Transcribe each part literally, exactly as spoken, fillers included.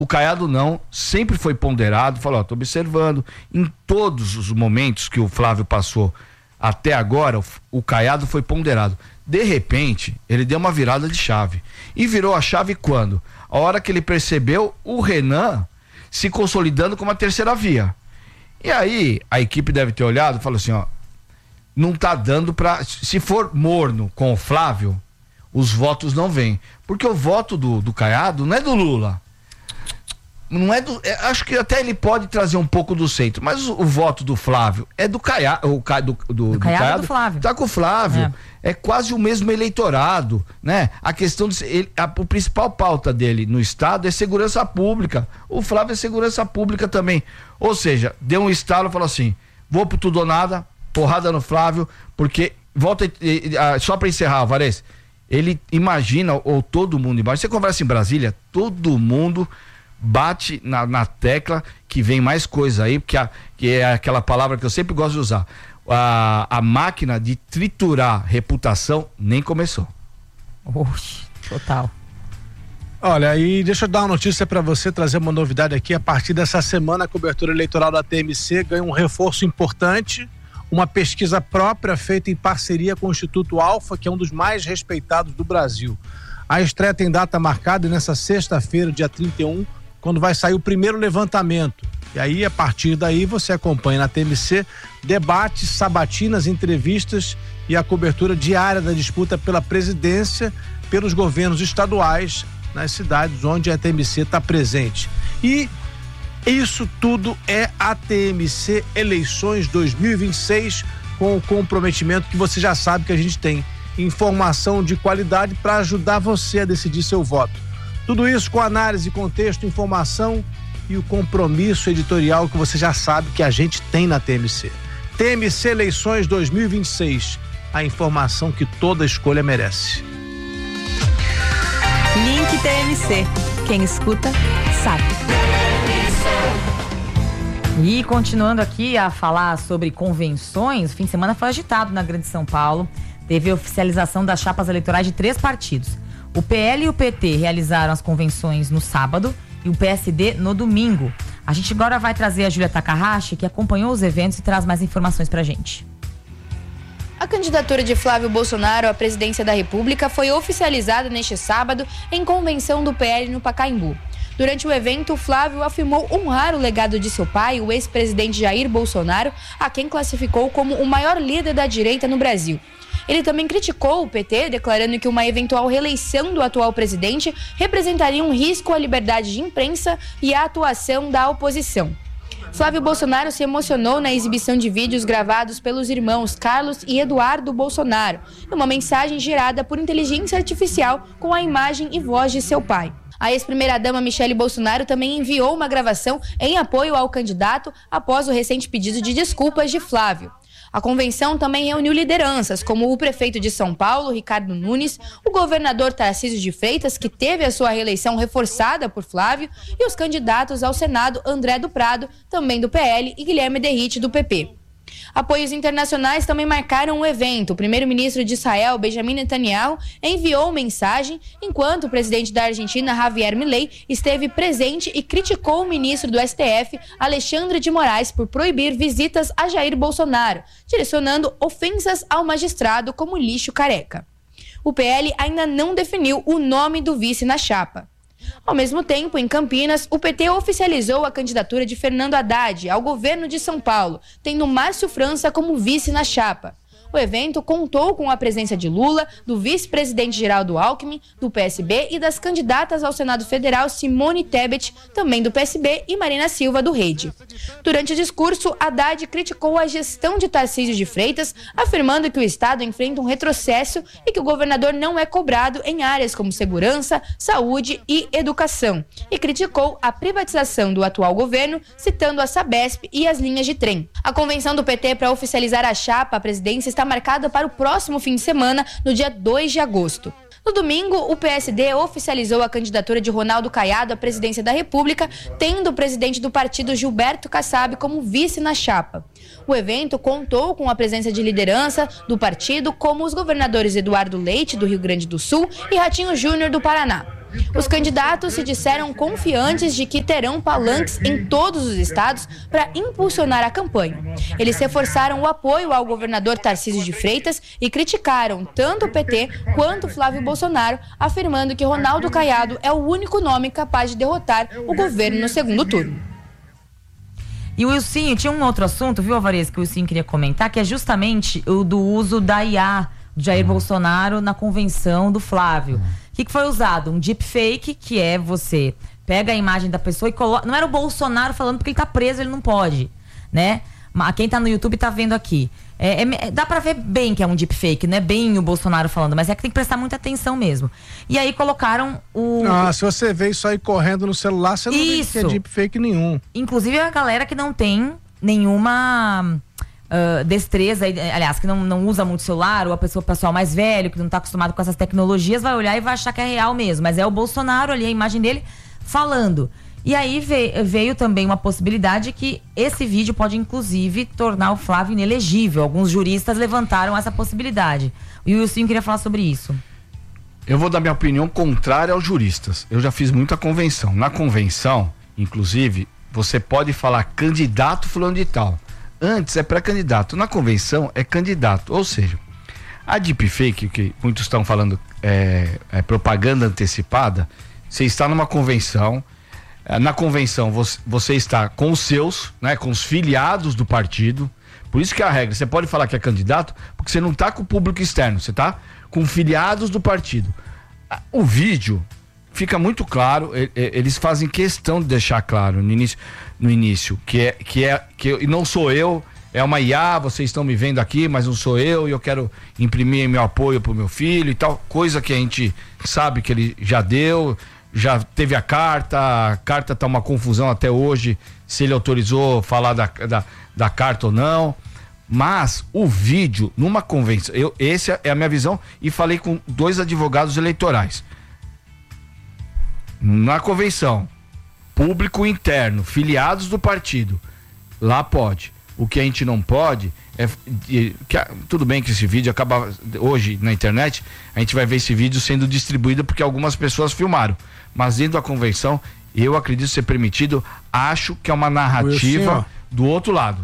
O Caiado não, sempre foi ponderado, falou, ó, tô observando, em todos os momentos que o Flávio passou até agora, o, o Caiado foi ponderado. De repente, ele deu uma virada de chave. E virou a chave quando? A hora que ele percebeu o Renan se consolidando como a terceira via. E aí, a equipe deve ter olhado e falou assim, ó, não tá dando pra... Se for morno com o Flávio, os votos não vêm. Porque o voto do, do Caiado não é do Lula. Não é do, é, acho que até ele pode trazer um pouco do centro, mas o, o voto do Flávio é do Caiado, o Ca, do, do, do, do Caiado, do Flávio. Tá com o Flávio, é. é quase o mesmo eleitorado, né? A questão de ele, a, a principal pauta dele no estado é segurança pública. O Flávio é segurança pública também. Ou seja, deu um estalo e falou assim: vou pro tudo ou nada, porrada no Flávio, porque volta só para encerrar, Alvarez. Ele imagina, ou todo mundo imagina, você conversa em Brasília, todo mundo bate na, na tecla que vem mais coisa aí, porque a, que é aquela palavra que eu sempre gosto de usar. A, a máquina de triturar reputação nem começou. Oxe, total. Olha, e deixa eu dar uma notícia para você, trazer uma novidade aqui. A partir dessa semana, a cobertura eleitoral da T M C ganha um reforço importante. Uma pesquisa própria feita em parceria com o Instituto Alfa, que é um dos mais respeitados do Brasil. A estreia tem data marcada nessa sexta-feira, dia trinta e um, quando vai sair o primeiro levantamento. E aí, a partir daí, você acompanha na T M C debates, sabatinas, entrevistas e a cobertura diária da disputa pela presidência pelos governos estaduais nas cidades onde a T M C está presente. E isso tudo é a T M C Eleições dois mil e vinte e seis, com o comprometimento que você já sabe que a gente tem. Informação de qualidade para ajudar você a decidir seu voto. Tudo isso com análise, contexto, informação e o compromisso editorial que você já sabe que a gente tem na T M C. T M C Eleições dois mil e vinte e seis, a informação que toda escolha merece. Link T M C. Quem escuta, sabe. E continuando aqui a falar sobre convenções, o fim de semana foi agitado na Grande São Paulo. Teve a oficialização das chapas eleitorais de três partidos. O P L e o P T realizaram as convenções no sábado e o P S D no domingo. A gente agora vai trazer a Júlia Takahashi, que acompanhou os eventos e traz mais informações pra gente. A candidatura de Flávio Bolsonaro à presidência da República foi oficializada neste sábado em convenção do P L no Pacaembu. Durante o evento, Flávio afirmou honrar o legado de seu pai, o ex-presidente Jair Bolsonaro, a quem classificou como o maior líder da direita no Brasil. Ele também criticou o P T, declarando que uma eventual reeleição do atual presidente representaria um risco à liberdade de imprensa e à atuação da oposição. Flávio Bolsonaro se emocionou na exibição de vídeos gravados pelos irmãos Carlos e Eduardo Bolsonaro, uma mensagem gerada por inteligência artificial com a imagem e voz de seu pai. A ex-primeira-dama Michele Bolsonaro também enviou uma gravação em apoio ao candidato após o recente pedido de desculpas de Flávio. A convenção também reuniu lideranças, como o prefeito de São Paulo, Ricardo Nunes, o governador Tarcísio de Freitas, que teve a sua reeleição reforçada por Flávio, e os candidatos ao Senado André do Prado, também do P L, e Guilherme Derrite, do P P. Apoios internacionais também marcaram o evento. O primeiro-ministro de Israel, Benjamin Netanyahu, enviou mensagem, enquanto o presidente da Argentina, Javier Milei, esteve presente e criticou o ministro do S T F, Alexandre de Moraes, por proibir visitas a Jair Bolsonaro, direcionando ofensas ao magistrado como lixo careca. O P L ainda não definiu o nome do vice na chapa. Ao mesmo tempo, em Campinas, o P T oficializou a candidatura de Fernando Haddad ao governo de São Paulo, tendo Márcio França como vice na chapa. O evento contou com a presença de Lula, do vice-presidente Geraldo Alckmin, do P S B e das candidatas ao Senado Federal Simone Tebet, também do P S B, e Marina Silva, do Rede. Durante o discurso, Haddad criticou a gestão de Tarcísio de Freitas, afirmando que o Estado enfrenta um retrocesso e que o governador não é cobrado em áreas como segurança, saúde e educação, e criticou a privatização do atual governo, citando a Sabesp e as linhas de trem. A convenção do P T para oficializar a chapa à presidência está marcada para o próximo fim de semana, no dia dois de agosto. No domingo, o P S D oficializou a candidatura de Ronaldo Caiado à presidência da República, tendo o presidente do partido, Gilberto Kassab, como vice na chapa. O evento contou com a presença de liderança do partido, como os governadores Eduardo Leite, do Rio Grande do Sul, e Ratinho Júnior, do Paraná. Os candidatos se disseram confiantes de que terão palanques em todos os estados para impulsionar a campanha. Eles reforçaram o apoio ao governador Tarcísio de Freitas e criticaram tanto o P T quanto Flávio Bolsonaro, afirmando que Ronaldo Caiado é o único nome capaz de derrotar o governo no segundo turno. E o Wilson, tinha um outro assunto, viu, Alvarez, que o Wilson queria comentar, que é justamente o do uso da I A do Jair uhum. Bolsonaro na convenção do Flávio. O uhum. que, que foi usado? Um deepfake, que é você pega a imagem da pessoa e coloca... Não era o Bolsonaro falando porque ele tá preso, ele não pode, né? Mas quem tá no YouTube tá vendo aqui. É, é, dá pra ver bem que é um deepfake, não é bem o Bolsonaro falando, mas é que tem que prestar muita atenção mesmo. E aí colocaram o... Ah, se você vê isso aí correndo no celular, você não isso. vê que é deepfake nenhum. Inclusive a galera que não tem nenhuma uh, destreza, aliás, que não, não usa muito celular, ou a pessoa pessoal mais velho, que não tá acostumado com essas tecnologias, vai olhar e vai achar que é real mesmo. Mas é o Bolsonaro ali, a imagem dele, falando. E aí veio, veio também uma possibilidade que esse vídeo pode, inclusive, tornar o Flávio inelegível. Alguns juristas levantaram essa possibilidade. E o Wilson queria falar sobre isso. Eu vou dar minha opinião contrária aos juristas. Eu já fiz muita convenção. Na convenção, inclusive, você pode falar candidato fulano de tal. Antes é pré-candidato. Na convenção é candidato. Ou seja, a deepfake, que muitos estão falando é, é propaganda antecipada, você está numa convenção... Na convenção você, você está com os seus, né, com os filiados do partido. Por isso que é a regra, você pode falar que é candidato, porque você não está com o público externo, você está com filiados do partido. O vídeo fica muito claro, eles fazem questão de deixar claro no início, no início que é que é que eu, não sou eu, é uma I A, vocês estão me vendo aqui, mas não sou eu, e eu quero imprimir meu apoio pro meu filho e tal, coisa que a gente sabe que ele já deu. Já teve a carta, a carta tá uma confusão até hoje, se ele autorizou falar da, da, da carta ou não. Mas o vídeo, numa convenção, eu, essa é a minha visão, e falei com dois advogados eleitorais. Na convenção, público interno, filiados do partido, lá pode. O que a gente não pode é, que, tudo bem que esse vídeo acaba hoje na internet, a gente vai ver esse vídeo sendo distribuído porque algumas pessoas filmaram, mas dentro da convenção eu acredito ser permitido. Acho que é uma narrativa do outro lado.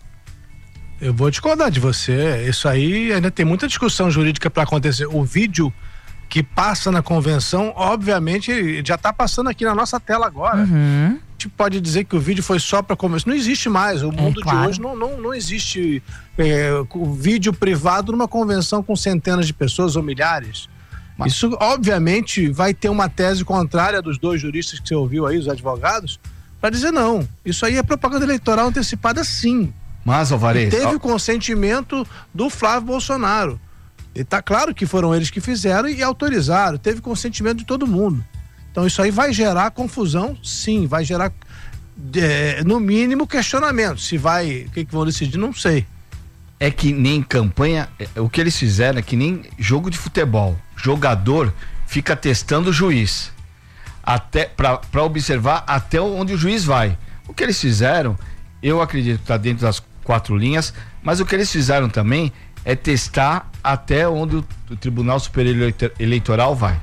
Eu vou discordar de você, isso aí ainda tem muita discussão jurídica para acontecer. O vídeo que passa na convenção, obviamente já está passando aqui na nossa tela agora. Uhum. A gente pode dizer que o vídeo foi só para convenção. Não existe mais. O mundo é, claro. de hoje não, não, não existe é, o vídeo privado numa convenção com centenas de pessoas ou milhares. Mas... Isso, obviamente, vai ter uma tese contrária dos dois juristas que você ouviu aí, os advogados, para dizer não. Isso aí é propaganda eleitoral antecipada, sim. Mas, Alvarez... E teve o consentimento do Flávio Bolsonaro. E tá claro que foram eles que fizeram e autorizaram. Teve consentimento de todo mundo. Então isso aí vai gerar confusão, sim, vai gerar é, no mínimo questionamento. Se vai, o que que vão decidir, não sei. É que nem campanha, o que eles fizeram é que nem jogo de futebol. Jogador fica testando o juiz até para observar até onde o juiz vai. O que eles fizeram, eu acredito que tá dentro das quatro linhas, mas o que eles fizeram também é testar até onde o, o Tribunal Superior Eleitoral vai.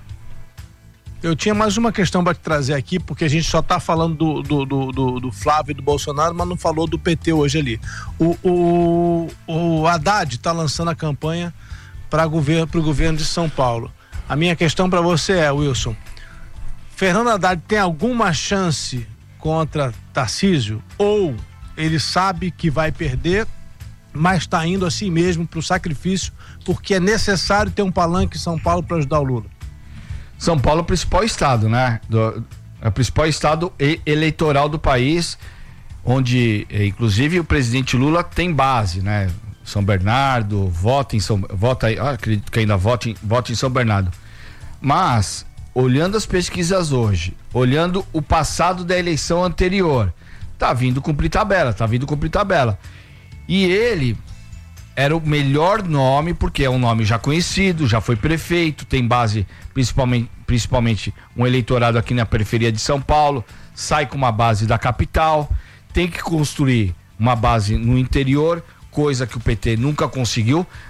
Eu tinha mais uma questão para te trazer aqui, porque a gente só está falando do, do, do, do, do Flávio e do Bolsonaro, mas não falou do P T hoje ali. O, o, o Haddad está lançando a campanha para governo, o governo de São Paulo. A minha questão para você é, Wilson, Fernando Haddad tem alguma chance contra Tarcísio? Ou ele sabe que vai perder, mas está indo assim mesmo para o sacrifício, porque é necessário ter um palanque em São Paulo para ajudar o Lula? São Paulo é o principal estado, né? Do, é o principal estado eleitoral do país, onde, inclusive, o presidente Lula tem base, né? São Bernardo, vota em São... Vota, ah, acredito que ainda vota em, vota em São Bernardo. Mas, olhando as pesquisas hoje, olhando o passado da eleição anterior, tá vindo cumprir tabela, tá vindo cumprir tabela. E ele era o melhor nome, porque é um nome já conhecido, já foi prefeito, tem base, principalmente, principalmente um eleitorado aqui na periferia de São Paulo, sai com uma base da capital, tem que construir uma base no interior, coisa que o P T nunca conseguiu,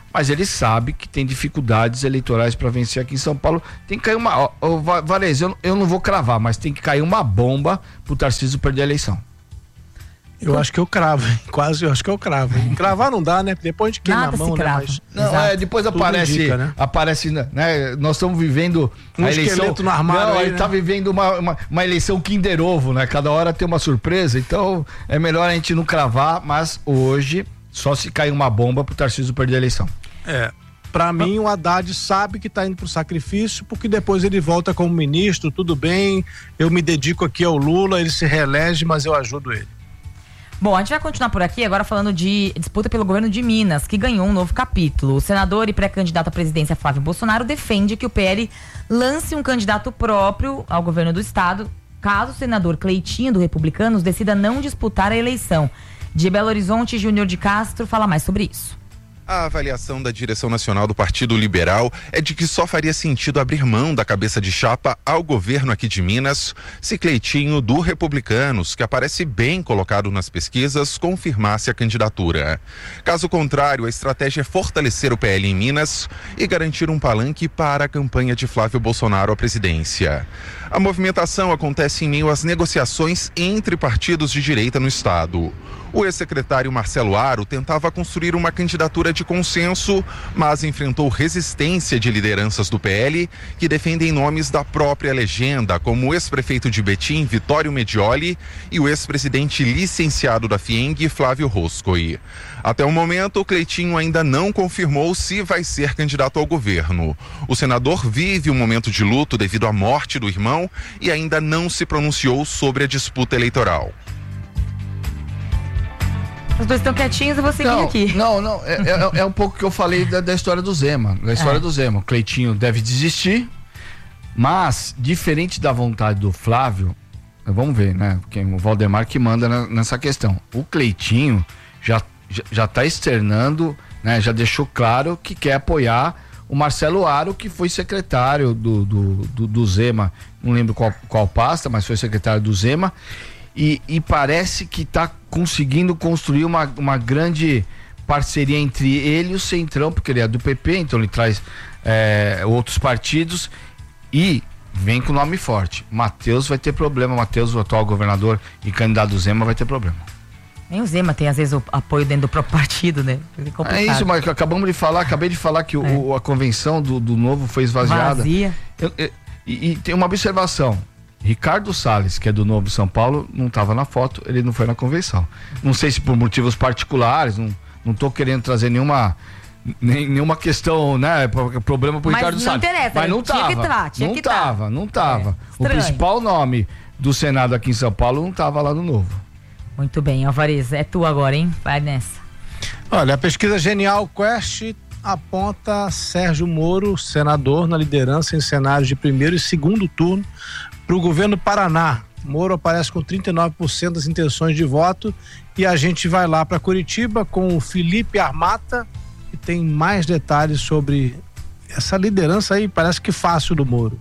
mas ele sabe que tem dificuldades eleitorais para vencer aqui em São Paulo. Tem que cair uma, ó, ó, Varese, eu, eu não vou cravar, mas tem que cair uma bomba pro Tarcísio perder a eleição. Eu acho que eu cravo, hein? Quase eu acho que eu cravo. Hein? Cravar não dá, né? Depois de queima a mão, né? Mas... Não, é, depois Tudo aparece, indica, né? aparece, né? Nós estamos vivendo um a eleição no armário. Não, aí, ele né? tá vivendo uma, uma, uma eleição Kinder Ovo, né? Cada hora tem uma surpresa, então é melhor a gente não cravar, mas hoje só se cair uma bomba pro Tarcísio perder a eleição. É. Pra mim, o Haddad sabe que tá indo pro sacrifício, porque depois ele volta como ministro, tudo bem, eu me dedico aqui ao Lula, ele se reelege, mas eu ajudo ele. Bom, a gente vai continuar por aqui agora falando de disputa pelo governo de Minas, que ganhou um novo capítulo. O senador e pré-candidato à presidência Flávio Bolsonaro defende que o P L lance um candidato próprio ao governo do estado, caso o senador Cleitinho, do Republicanos, decida não disputar a eleição. De Belo Horizonte, Júnior de Castro fala mais sobre isso. A avaliação da direção nacional do Partido Liberal é de que só faria sentido abrir mão da cabeça de chapa ao governo aqui de Minas se Cleitinho, do Republicanos, que aparece bem colocado nas pesquisas, confirmasse a candidatura. Caso contrário, a estratégia é fortalecer o P L em Minas e garantir um palanque para a campanha de Flávio Bolsonaro à presidência. A movimentação acontece em meio às negociações entre partidos de direita no estado. O ex-secretário Marcelo Aro tentava construir uma candidatura de consenso, mas enfrentou resistência de lideranças do P L que defendem nomes da própria legenda, como o ex-prefeito de Betim, Vitório Medioli, e o ex-presidente licenciado da FIENG, Flávio Roscoe. Até o momento, o Cleitinho ainda não confirmou se vai ser candidato ao governo. O senador vive um momento de luto devido à morte do irmão e ainda não se pronunciou sobre a disputa eleitoral. Os dois estão quietinhos e vou seguir não, aqui. Não, não, é, é, é um pouco que eu falei da, da história do Zema, da história é. do Zema. O Cleitinho deve desistir, mas, diferente da vontade do Flávio, vamos ver, né? Porque o Valdemar que manda na, nessa questão. O Cleitinho já, já, já tá externando, né? Já deixou claro que quer apoiar o Marcelo Aro, que foi secretário do, do, do, do Zema, não lembro qual, qual pasta, mas foi secretário do Zema. E, e parece que está conseguindo construir uma, uma grande parceria entre ele e o Centrão, porque ele é do P P, então ele traz é, outros partidos e vem com nome forte. Matheus vai ter problema, Matheus, o atual governador e candidato do Zema, vai ter problema. Nem o Zema tem, às vezes, o apoio dentro do próprio partido, né? É, é isso, mas acabamos de falar, acabei de falar que é. o, a convenção do, do Novo foi esvaziada. Vazia. Eu, eu, e, e tem uma observação. Ricardo Salles, que é do Novo São Paulo, não estava na foto, ele não foi na convenção. Não sei se por motivos particulares, não, não tô querendo trazer nenhuma nem, nenhuma questão, né, problema pro Mas Ricardo não Salles. interessa, Mas não tinha tava. que tá, tinha não que tava, tá. não tava. É, o principal nome do Senado aqui em São Paulo não tava lá no Novo. Muito bem, Alvarez, é tu agora, hein? Vai nessa. Olha, a pesquisa Genial Quest aponta Sérgio Moro, senador, na liderança em cenários de primeiro e segundo turno para o governo do Paraná. Moro aparece com trinta e nove por cento das intenções de voto e a gente vai lá para Curitiba com o Felipe Armata, que tem mais detalhes sobre essa liderança aí, parece que fácil do Moro.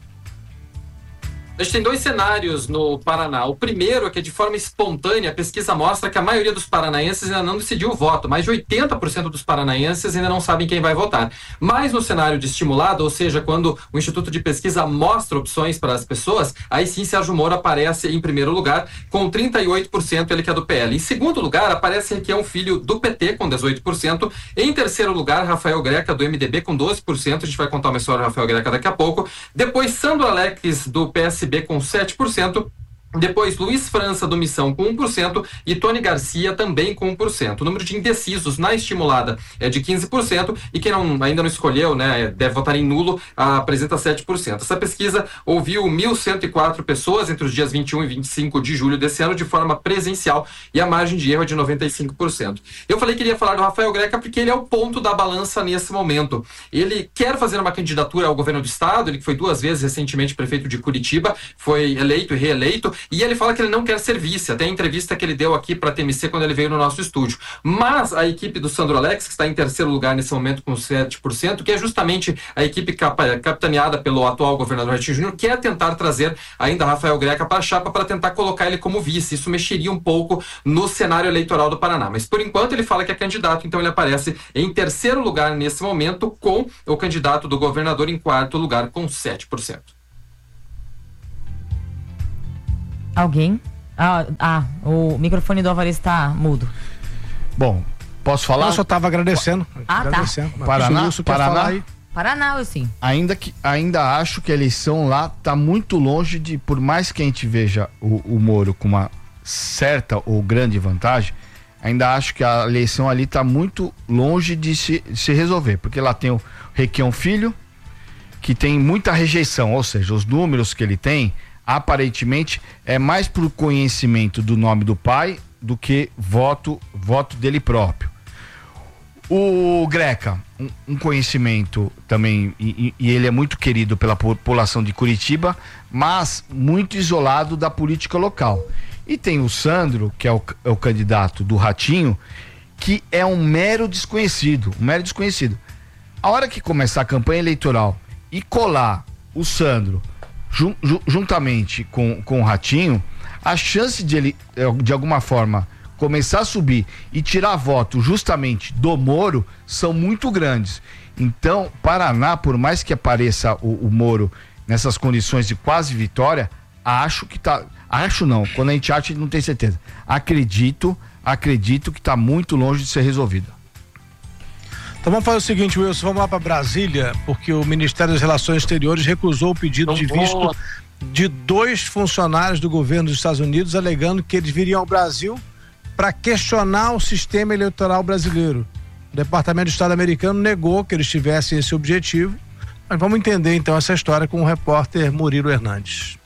A gente tem dois cenários no Paraná. O primeiro é que, de forma espontânea, a pesquisa mostra que a maioria dos paranaenses ainda não decidiu o voto. Mais de oitenta por cento dos paranaenses ainda não sabem quem vai votar. Mas no cenário de estimulado, ou seja, quando o Instituto de Pesquisa mostra opções para as pessoas, aí sim Sérgio Moro aparece em primeiro lugar, com trinta e oito por cento, ele que é do P L. Em segundo lugar, aparece Requião Filho, do P T, com dezoito por cento. Em terceiro lugar, Rafael Greca, do M D B, com doze por cento. A gente vai contar uma história do Rafael Greca daqui a pouco. Depois, Sandro Alex, do P S B, com sete por cento. Depois, Luiz França, do Missão, com um por cento, e Tony Garcia também com um por cento. O número de indecisos na estimulada é de quinze por cento, e quem não, ainda não escolheu, né, deve votar em nulo, apresenta sete por cento. Essa pesquisa ouviu mil cento e quatro pessoas entre os dias vinte e um e vinte e cinco de julho desse ano, de forma presencial, e a margem de erro é de noventa e cinco por cento. Eu falei que iria falar do Rafael Greca porque ele é o ponto da balança nesse momento. Ele quer fazer uma candidatura ao governo do estado, ele que foi duas vezes recentemente prefeito de Curitiba, foi eleito e reeleito. e ele fala que ele não quer ser vice, até a entrevista que ele deu aqui para a T M C quando ele veio no nosso estúdio. Mas a equipe do Sandro Alex, que está em terceiro lugar nesse momento com sete por cento, que é justamente a equipe capa, capitaneada pelo atual governador Ratinho Júnior, quer tentar trazer ainda Rafael Greca para a chapa para tentar colocar ele como vice. Isso mexeria um pouco no cenário eleitoral do Paraná. Mas por enquanto ele fala que é candidato, então ele aparece em terceiro lugar nesse momento, com o candidato do governador em quarto lugar com sete por cento. Alguém? Ah, ah, o microfone do Alvarez está mudo. Bom, posso falar? Eu só estava agradecendo. Ah, agradecendo. tá. Paraná, Paraná, Paraná, eu sim. Ainda, que, ainda acho que a eleição lá está muito longe de, por mais que a gente veja o, o Moro com uma certa ou grande vantagem, ainda acho que a eleição ali está muito longe de se, de se resolver, porque lá tem o Requião Filho, que tem muita rejeição, ou seja, os números que ele tem, aparentemente, é mais por conhecimento do nome do pai do que voto, voto dele próprio. O Greca, um, um conhecimento também, e, e ele é muito querido pela população de Curitiba, mas muito isolado da política local. E tem o Sandro, que é o, é o candidato do Ratinho, que é um mero desconhecido, um mero desconhecido. A hora que começar a campanha eleitoral e colar o Sandro jun, jun, juntamente com, com o Ratinho, a chance de ele, de alguma forma, começar a subir e tirar voto justamente do Moro são muito grandes. Então, Paraná, por mais que apareça o, o Moro nessas condições de quase vitória, acho que tá... Acho não, quando a gente acha, a gente não tem certeza. Acredito, acredito que está muito longe de ser resolvido. Então vamos fazer o seguinte, Wilson, vamos lá para Brasília, porque o Ministério das Relações Exteriores recusou o pedido de visto de dois funcionários do governo dos Estados Unidos, alegando que eles viriam ao Brasil para questionar o sistema eleitoral brasileiro. O Departamento de Estado americano negou que eles tivessem esse objetivo, mas vamos entender então essa história com o repórter Murilo Hernandes.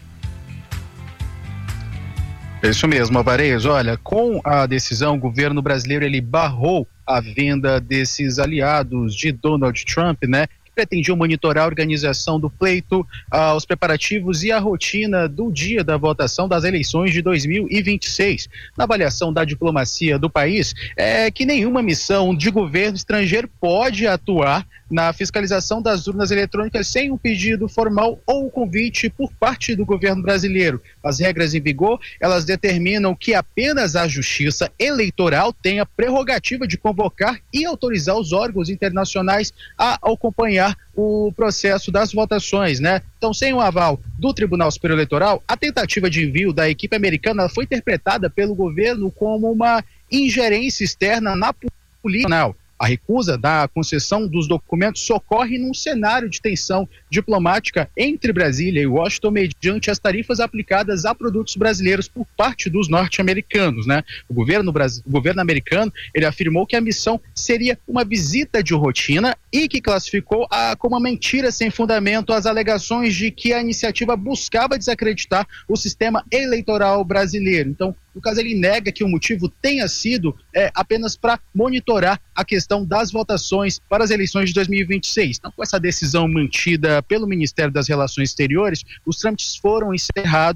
É isso mesmo, Alvarez. Olha, com a decisão, o governo brasileiro ele barrou a venda desses aliados de Donald Trump, né? Que pretendiam monitorar a organização do pleito, ah, os preparativos e a rotina do dia da votação das eleições de dois mil e vinte e seis. Na avaliação da diplomacia do país, é que nenhuma missão de governo estrangeiro pode atuar na fiscalização das urnas eletrônicas sem um pedido formal ou convite por parte do governo brasileiro. As regras em vigor, elas determinam que apenas a Justiça Eleitoral tem a prerrogativa de convocar e autorizar os órgãos internacionais a acompanhar o processo das votações, né? Então, sem o aval do Tribunal Superior Eleitoral, a tentativa de envio da equipe americana foi interpretada pelo governo como uma ingerência externa na política nacional. A recusa da concessão dos documentos socorre num cenário de tensão diplomática entre Brasília e Washington mediante as tarifas aplicadas a produtos brasileiros por parte dos norte-americanos, né? O governo, o governo americano, ele afirmou que a missão seria uma visita de rotina e que classificou a, como uma mentira sem fundamento as alegações de que a iniciativa buscava desacreditar o sistema eleitoral brasileiro. Então, no caso, ele nega que o motivo tenha sido é, apenas para monitorar a questão das votações para as eleições de dois mil e vinte e seis. Então, com essa decisão mantida pelo Ministério das Relações Exteriores, os trâmites foram encerrados,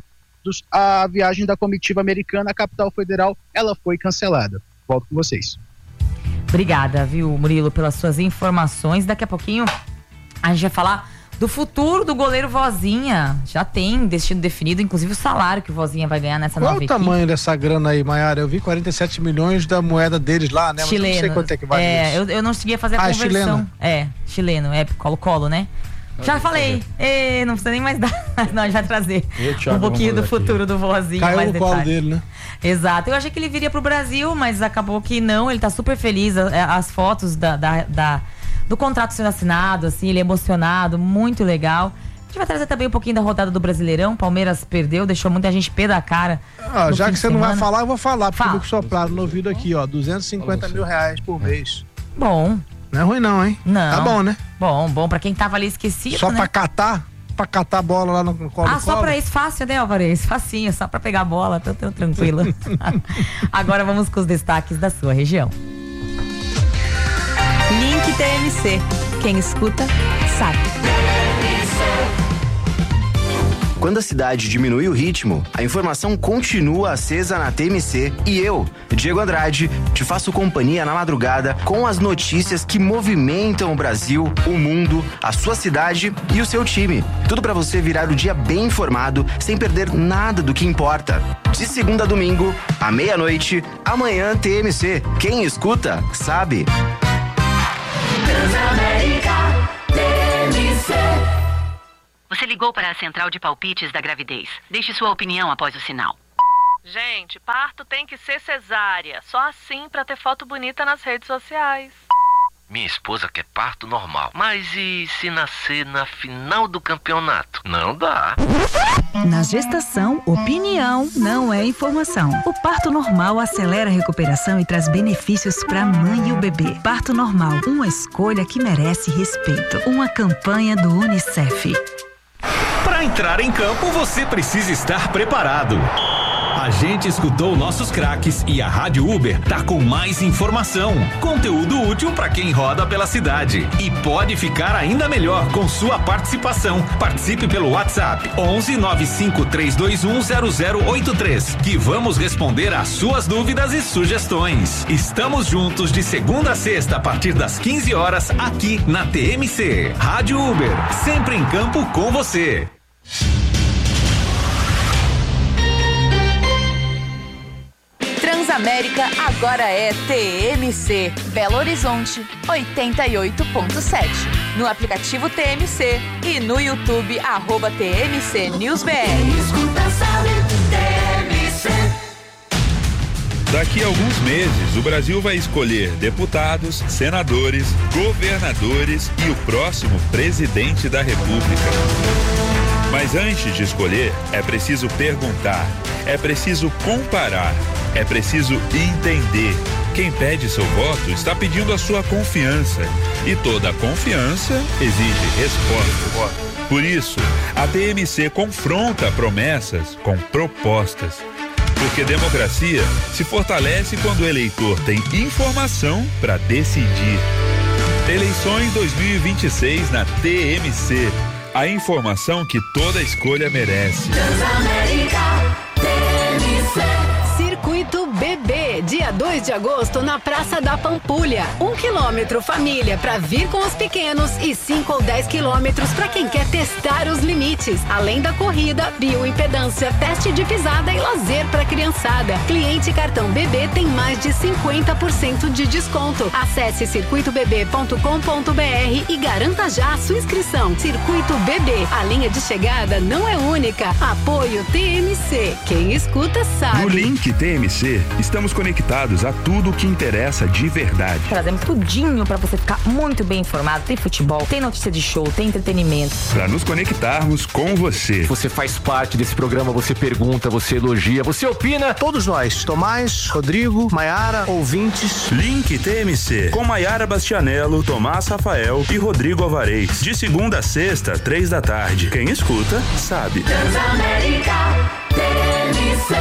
a viagem da comitiva americana à capital federal, ela foi cancelada. Volto com vocês. Obrigada, viu, Murilo, pelas suas informações. Daqui a pouquinho a gente vai falar do futuro do goleiro Vozinha. Já tem destino definido, inclusive o salário que o Vozinha vai ganhar nessa Qual nova equipe. Qual o tamanho dessa grana aí, Maiara? Eu vi quarenta e sete milhões da moeda deles lá, né? Chileno. Mas eu não sei quanto é que vale é, isso. Eu, eu não cheguei a fazer a ah, conversão. Chileno. É, chileno, é colo-colo, né? Já falei. Ei, não precisa nem mais dar. Não, a gente vai trazer um pouquinho do futuro aqui do Vozinha. Caiu mais no detalhes. colo dele, né? Exato. Eu achei que ele viria pro Brasil, mas acabou que não. Ele tá super feliz. As fotos da, da, da, do contrato sendo assinado, assim, ele é emocionado, muito legal. A gente vai trazer também um pouquinho da rodada do Brasileirão. Palmeiras perdeu, deixou muita gente pé da cara. Ah, já que você não vai falar, eu vou falar, porque Fala. eu soplaram no ouvido aqui, ó, duzentos e cinquenta mil reais por mês. Bom. Não é ruim não, hein? Não. Tá bom, né? Bom, bom, pra quem tava ali esquecido, Só né? pra catar? Pra catar a bola lá no colo. Ah, só pra isso, fácil, né, Alvarez? Facinho, só pra pegar a bola, tô, tô tranquilo. Agora vamos com os destaques da sua região. Link T M C. Quem escuta, sabe. Quando a cidade diminui o ritmo, a informação continua acesa na T M C e eu, Diego Andrade, te faço companhia na madrugada com as notícias que movimentam o Brasil, o mundo, a sua cidade e o seu time. Tudo para você virar o dia bem informado, sem perder nada do que importa. De segunda a domingo, à meia-noite, amanhã T M C. Quem escuta, sabe. Transamérica T M C. Você ligou para a central de palpites da gravidez. Deixe sua opinião após o sinal. Gente, parto tem que ser cesárea. Só assim pra ter foto bonita nas redes sociais. Minha esposa quer parto normal. Mas e se nascer na final do campeonato? Não dá. Na gestação, opinião não é informação. O parto normal acelera a recuperação e traz benefícios para a mãe e o bebê. Parto normal, uma escolha que merece respeito. Uma campanha do Unicef. Para entrar em campo, você precisa estar preparado. A gente escutou nossos craques e a Rádio Uber tá com mais informação, conteúdo útil para quem roda pela cidade e pode ficar ainda melhor com sua participação. Participe pelo WhatsApp onze nove cinco três dois um zero zero oito três, que vamos responder às suas dúvidas e sugestões. Estamos juntos de segunda a sexta a partir das quinze horas aqui na T M C. Rádio Uber, sempre em campo com você. Transamérica agora é T M C. Belo Horizonte, oitenta e oito ponto sete. No aplicativo T M C e no YouTube, arroba T M C News B R. Escuta, sabe, T M C. Daqui a alguns meses, o Brasil vai escolher deputados, senadores, governadores e o próximo presidente da República. Mas antes de escolher, é preciso perguntar, é preciso comparar, é preciso entender. Quem pede seu voto está pedindo a sua confiança. E toda confiança exige resposta. Por isso, a T M C confronta promessas com propostas. Porque democracia se fortalece quando o eleitor tem informação para decidir. Eleições dois mil e vinte e seis na T M C. A informação que toda escolha merece. Transamérica T M C. Circuito Bebê, dia dois de agosto na Praça da Pampulha. Um quilômetro família para vir com os pequenos e cinco ou dez quilômetros para quem quer testar os limites. Além da corrida, bioimpedância, teste de pisada e lazer para criançada. Cliente cartão Bebê tem mais de cinquenta por cento de desconto. Acesse circuito bebê ponto com ponto b r e garanta já a sua inscrição. Circuito Bebê, a linha de chegada não é única. Apoio T M C. Quem escuta sabe. No link T M C, estamos conectados a tudo o que interessa de verdade. Trazemos tudinho pra você ficar muito bem informado. Tem futebol, tem notícia de show, tem entretenimento. Pra nos conectarmos com você. Você faz parte desse programa, você pergunta, você elogia, você opina. Todos nós, Tomás, Rodrigo, Maiara, ouvintes. Link T M C, com Maiara Bastianello, Tomás Rafael e Rodrigo Alvarez. De segunda a sexta, três da tarde. Quem escuta, sabe. Transamérica T M C.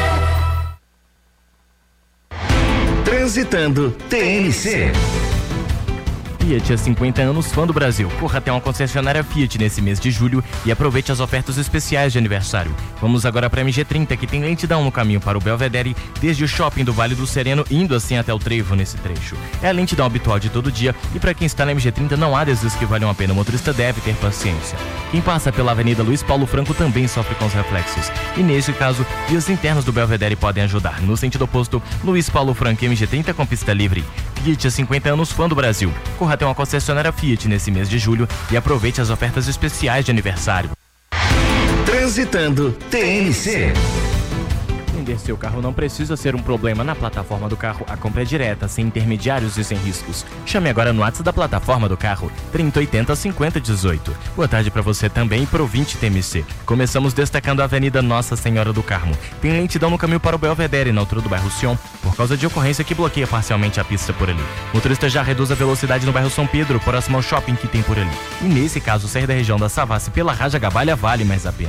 Transitando T M C. Fiat há cinquenta anos, fã do Brasil. Corra até uma concessionária Fiat nesse mês de julho e aproveite as ofertas especiais de aniversário. Vamos agora para a M G trinta, que tem lentidão no caminho para o Belvedere, desde o shopping do Vale do Sereno, indo assim até o Trevo nesse trecho. É a lentidão habitual de todo dia e para quem está na M G trinta não há desvios que valham a pena. O motorista deve ter paciência. Quem passa pela Avenida Luiz Paulo Franco também sofre com os reflexos. E nesse caso, vias internas do Belvedere podem ajudar. No sentido oposto, Luiz Paulo Franco e M G trinta com pista livre. Fiat há cinquenta anos, fã do Brasil. Corra até uma concessionária Fiat nesse mês de julho e aproveite as ofertas especiais de aniversário. Transitando T M C. Vender seu carro não precisa ser um problema. Na plataforma do carro, a compra é direta, sem intermediários e sem riscos. Chame agora no WhatsApp da plataforma do carro, trinta, oitenta, cinquenta, dezoito. Boa tarde para você também e pro ouvinte T M C. Começamos destacando a Avenida Nossa Senhora do Carmo. Tem lentidão no caminho para o Belvedere, na altura do bairro Sion, por causa de ocorrência que bloqueia parcialmente a pista por ali. O motorista já reduz a velocidade no bairro São Pedro, próximo ao shopping que tem por ali. E nesse caso, sair da região da Savassi pela Raja Gabalha vale mais a pena.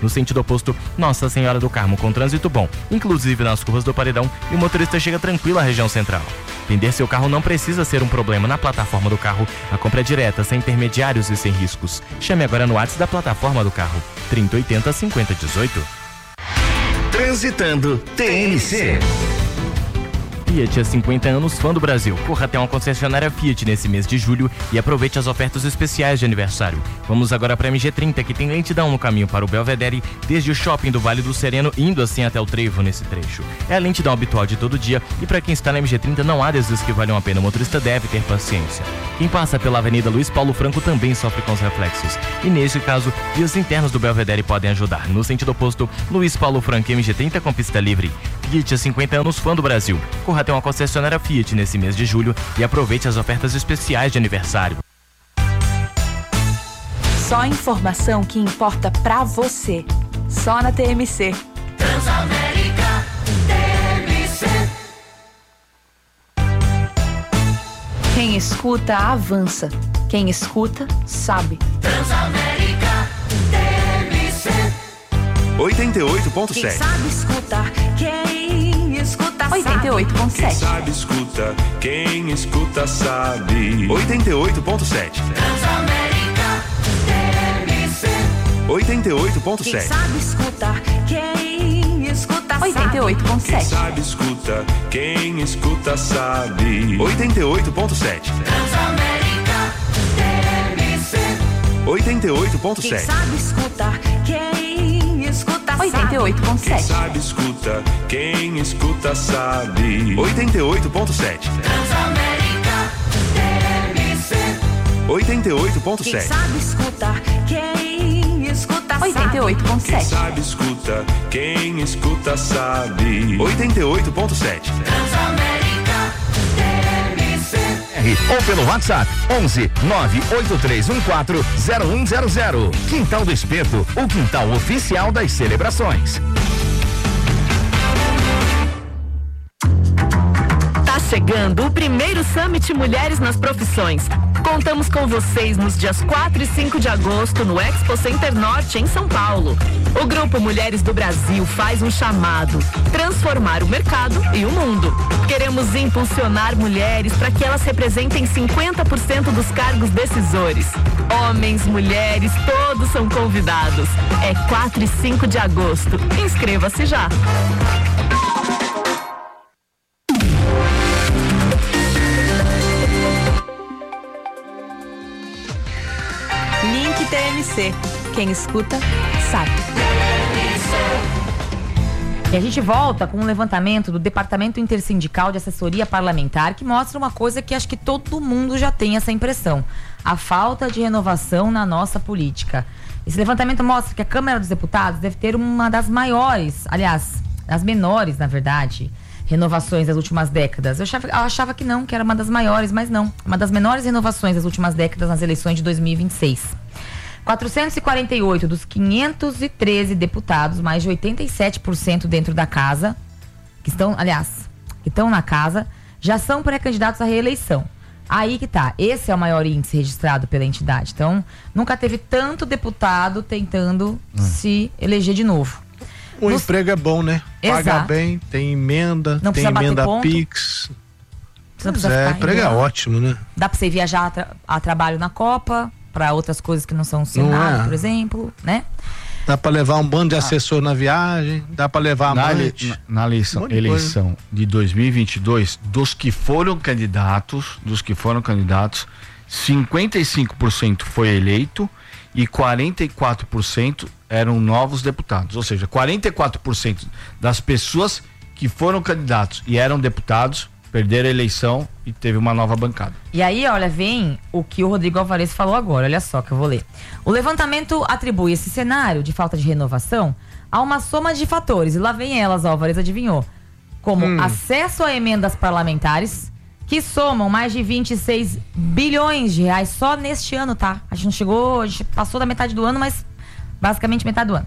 No sentido oposto, Nossa Senhora do Carmo com trânsito bom, inclusive nas curvas do Paredão, e o motorista chega tranquilo à região central. Vender seu carro não precisa ser um problema. Na plataforma do carro, a compra é direta, sem intermediários e sem riscos. Chame agora no WhatsApp da plataforma do carro, trinta, oitenta, cinquenta, dezoito. Transitando T N C. Fiat há cinquenta anos, fã do Brasil. Corra até uma concessionária Fiat nesse mês de julho e aproveite as ofertas especiais de aniversário. Vamos agora para a M G trinta, que tem lentidão no caminho para o Belvedere, desde o shopping do Vale do Sereno, indo assim até o Trevo nesse trecho. É a lentidão habitual de todo dia e para quem está na M G trinta não há desvios que valham a pena. O motorista deve ter paciência. Quem passa pela Avenida Luiz Paulo Franco também sofre com os reflexos. E nesse caso, vias internas do Belvedere podem ajudar. No sentido oposto, Luiz Paulo Franco e M G trinta com pista livre. Fiat há cinquenta anos, fã do Brasil. Corra até uma concessionária Fiat nesse mês de julho e aproveite as ofertas especiais de aniversário. Só a informação que importa pra você. Só na T M C. Transamérica T M C. Quem escuta, avança. Quem escuta, sabe. Transamérica T M C. oitenta e oito ponto Quem sete. sabe escutar, quem escuta sabe. oitenta e oito ponto Quem sete. sabe escuta, quem escuta sabe. oitenta e oito ponto sete. Transamérica T M C. oitenta e oito ponto Quem sete. sabe escutar, quem escuta sabe. oitenta e oito ponto Quem sete. sabe escuta, quem escuta sabe. oitenta e oito ponto sete. Transamérica T M C. oitenta e oito ponto Quem sete. sabe escutar, quem escuta sabe. oitenta e oito ponto Quem sete. sabe escuta, quem escuta sabe. oitenta e oito ponto sete. Transamérica T M C. oitenta e oito ponto Quem sete. sabe escutar, quem escuta sabe. oitenta e oito ponto Quem sete. sabe escuta, quem escuta sabe. oitenta e oito ponto sete. Transamérica T M C. Ou pelo WhatsApp onze nove oito três um quatro zero um zero zero. Quintal do Espeto, o quintal oficial das celebrações. Tá chegando o primeiro Summit Mulheres nas Profissões. Contamos com vocês nos dias quatro e cinco de agosto no Expo Center Norte, em São Paulo. O Grupo Mulheres do Brasil faz um chamado: transformar o mercado e o mundo. Queremos impulsionar mulheres para que elas representem cinquenta por cento dos cargos decisores. Homens, mulheres, todos são convidados. É quatro e cinco de agosto. Inscreva-se já. Link T M C. Quem escuta, sabe. E a gente volta com um levantamento do Departamento Intersindical de Assessoria Parlamentar que mostra uma coisa que acho que todo mundo já tem essa impressão: a falta de renovação na nossa política. Esse levantamento mostra que a Câmara dos Deputados deve ter uma das maiores, aliás, das menores, na verdade, renovações das últimas décadas. Eu achava, eu achava que não, que era uma das maiores, mas não. Uma das menores renovações das últimas décadas nas eleições de dois mil e vinte e seis. quatrocentos e quarenta e oito dos quinhentos e treze deputados, mais de oitenta e sete por cento dentro da casa, que estão, aliás, que estão na casa, já são pré-candidatos à reeleição. Aí que tá, esse é o maior índice registrado pela entidade. Então, nunca teve tanto deputado tentando hum. se eleger de novo. O Nos... emprego é bom, né? Paga Exato. bem, tem emenda, não tem emenda Pix. Você não precisa é, emprego é ótimo, né? Dá pra você viajar a, tra a trabalho na Copa, para outras coisas que não são o Senado, é. por exemplo, né? Dá para levar um bando de assessor ah. na viagem, dá para levar a na, amante. na, na eleição, um de, eleição de dois mil e vinte e dois, dos que foram candidatos, dos que foram candidatos, cinquenta e cinco por cento foi eleito e quarenta e quatro por cento eram novos deputados. Ou seja, quarenta e quatro por cento das pessoas que foram candidatos e eram deputados perderam a eleição e teve uma nova bancada. E aí, olha, vem o que o Rodrigo Alvarez falou agora, olha só que eu vou ler. O levantamento atribui esse cenário de falta de renovação a uma soma de fatores, e lá vem elas, o Alvarez adivinhou, como hum. acesso a emendas parlamentares, que somam mais de vinte e seis bilhões de reais só neste ano, tá? A gente não chegou, a gente passou da metade do ano, mas basicamente metade do ano.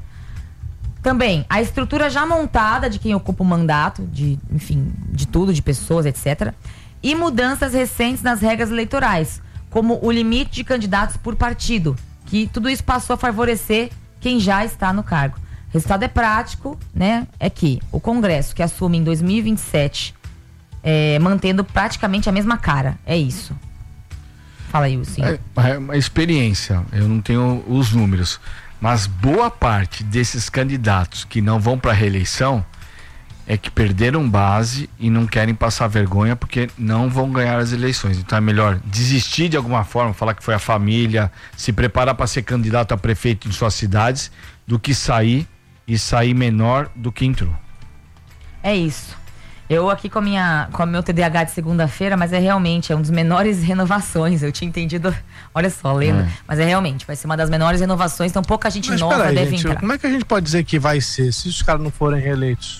Também, a estrutura já montada de quem ocupa o mandato, de, enfim, de tudo, de pessoas, etcétera. E mudanças recentes nas regras eleitorais, como o limite de candidatos por partido, que tudo isso passou a favorecer quem já está no cargo. O resultado é prático, né? É que o Congresso, que assume em dois mil e vinte e sete, é, mantendo praticamente a mesma cara. É isso. Fala aí, sim. É, é uma experiência, eu não tenho os números, mas boa parte desses candidatos que não vão para a reeleição é que perderam base e não querem passar vergonha porque não vão ganhar as eleições. Então é melhor desistir de alguma forma, falar que foi a família, se preparar para ser candidato a prefeito em suas cidades, do que sair e sair menor do que entrou. É isso. Eu aqui com a minha, com o meu T D A H de segunda-feira, mas é realmente, é um dos menores renovações. Eu tinha entendido, olha só, lendo, é. mas é realmente, vai ser uma das menores renovações, então pouca gente mas nova aí, deve gente, entrar. Como é que a gente pode dizer que vai ser se os caras não forem reeleitos?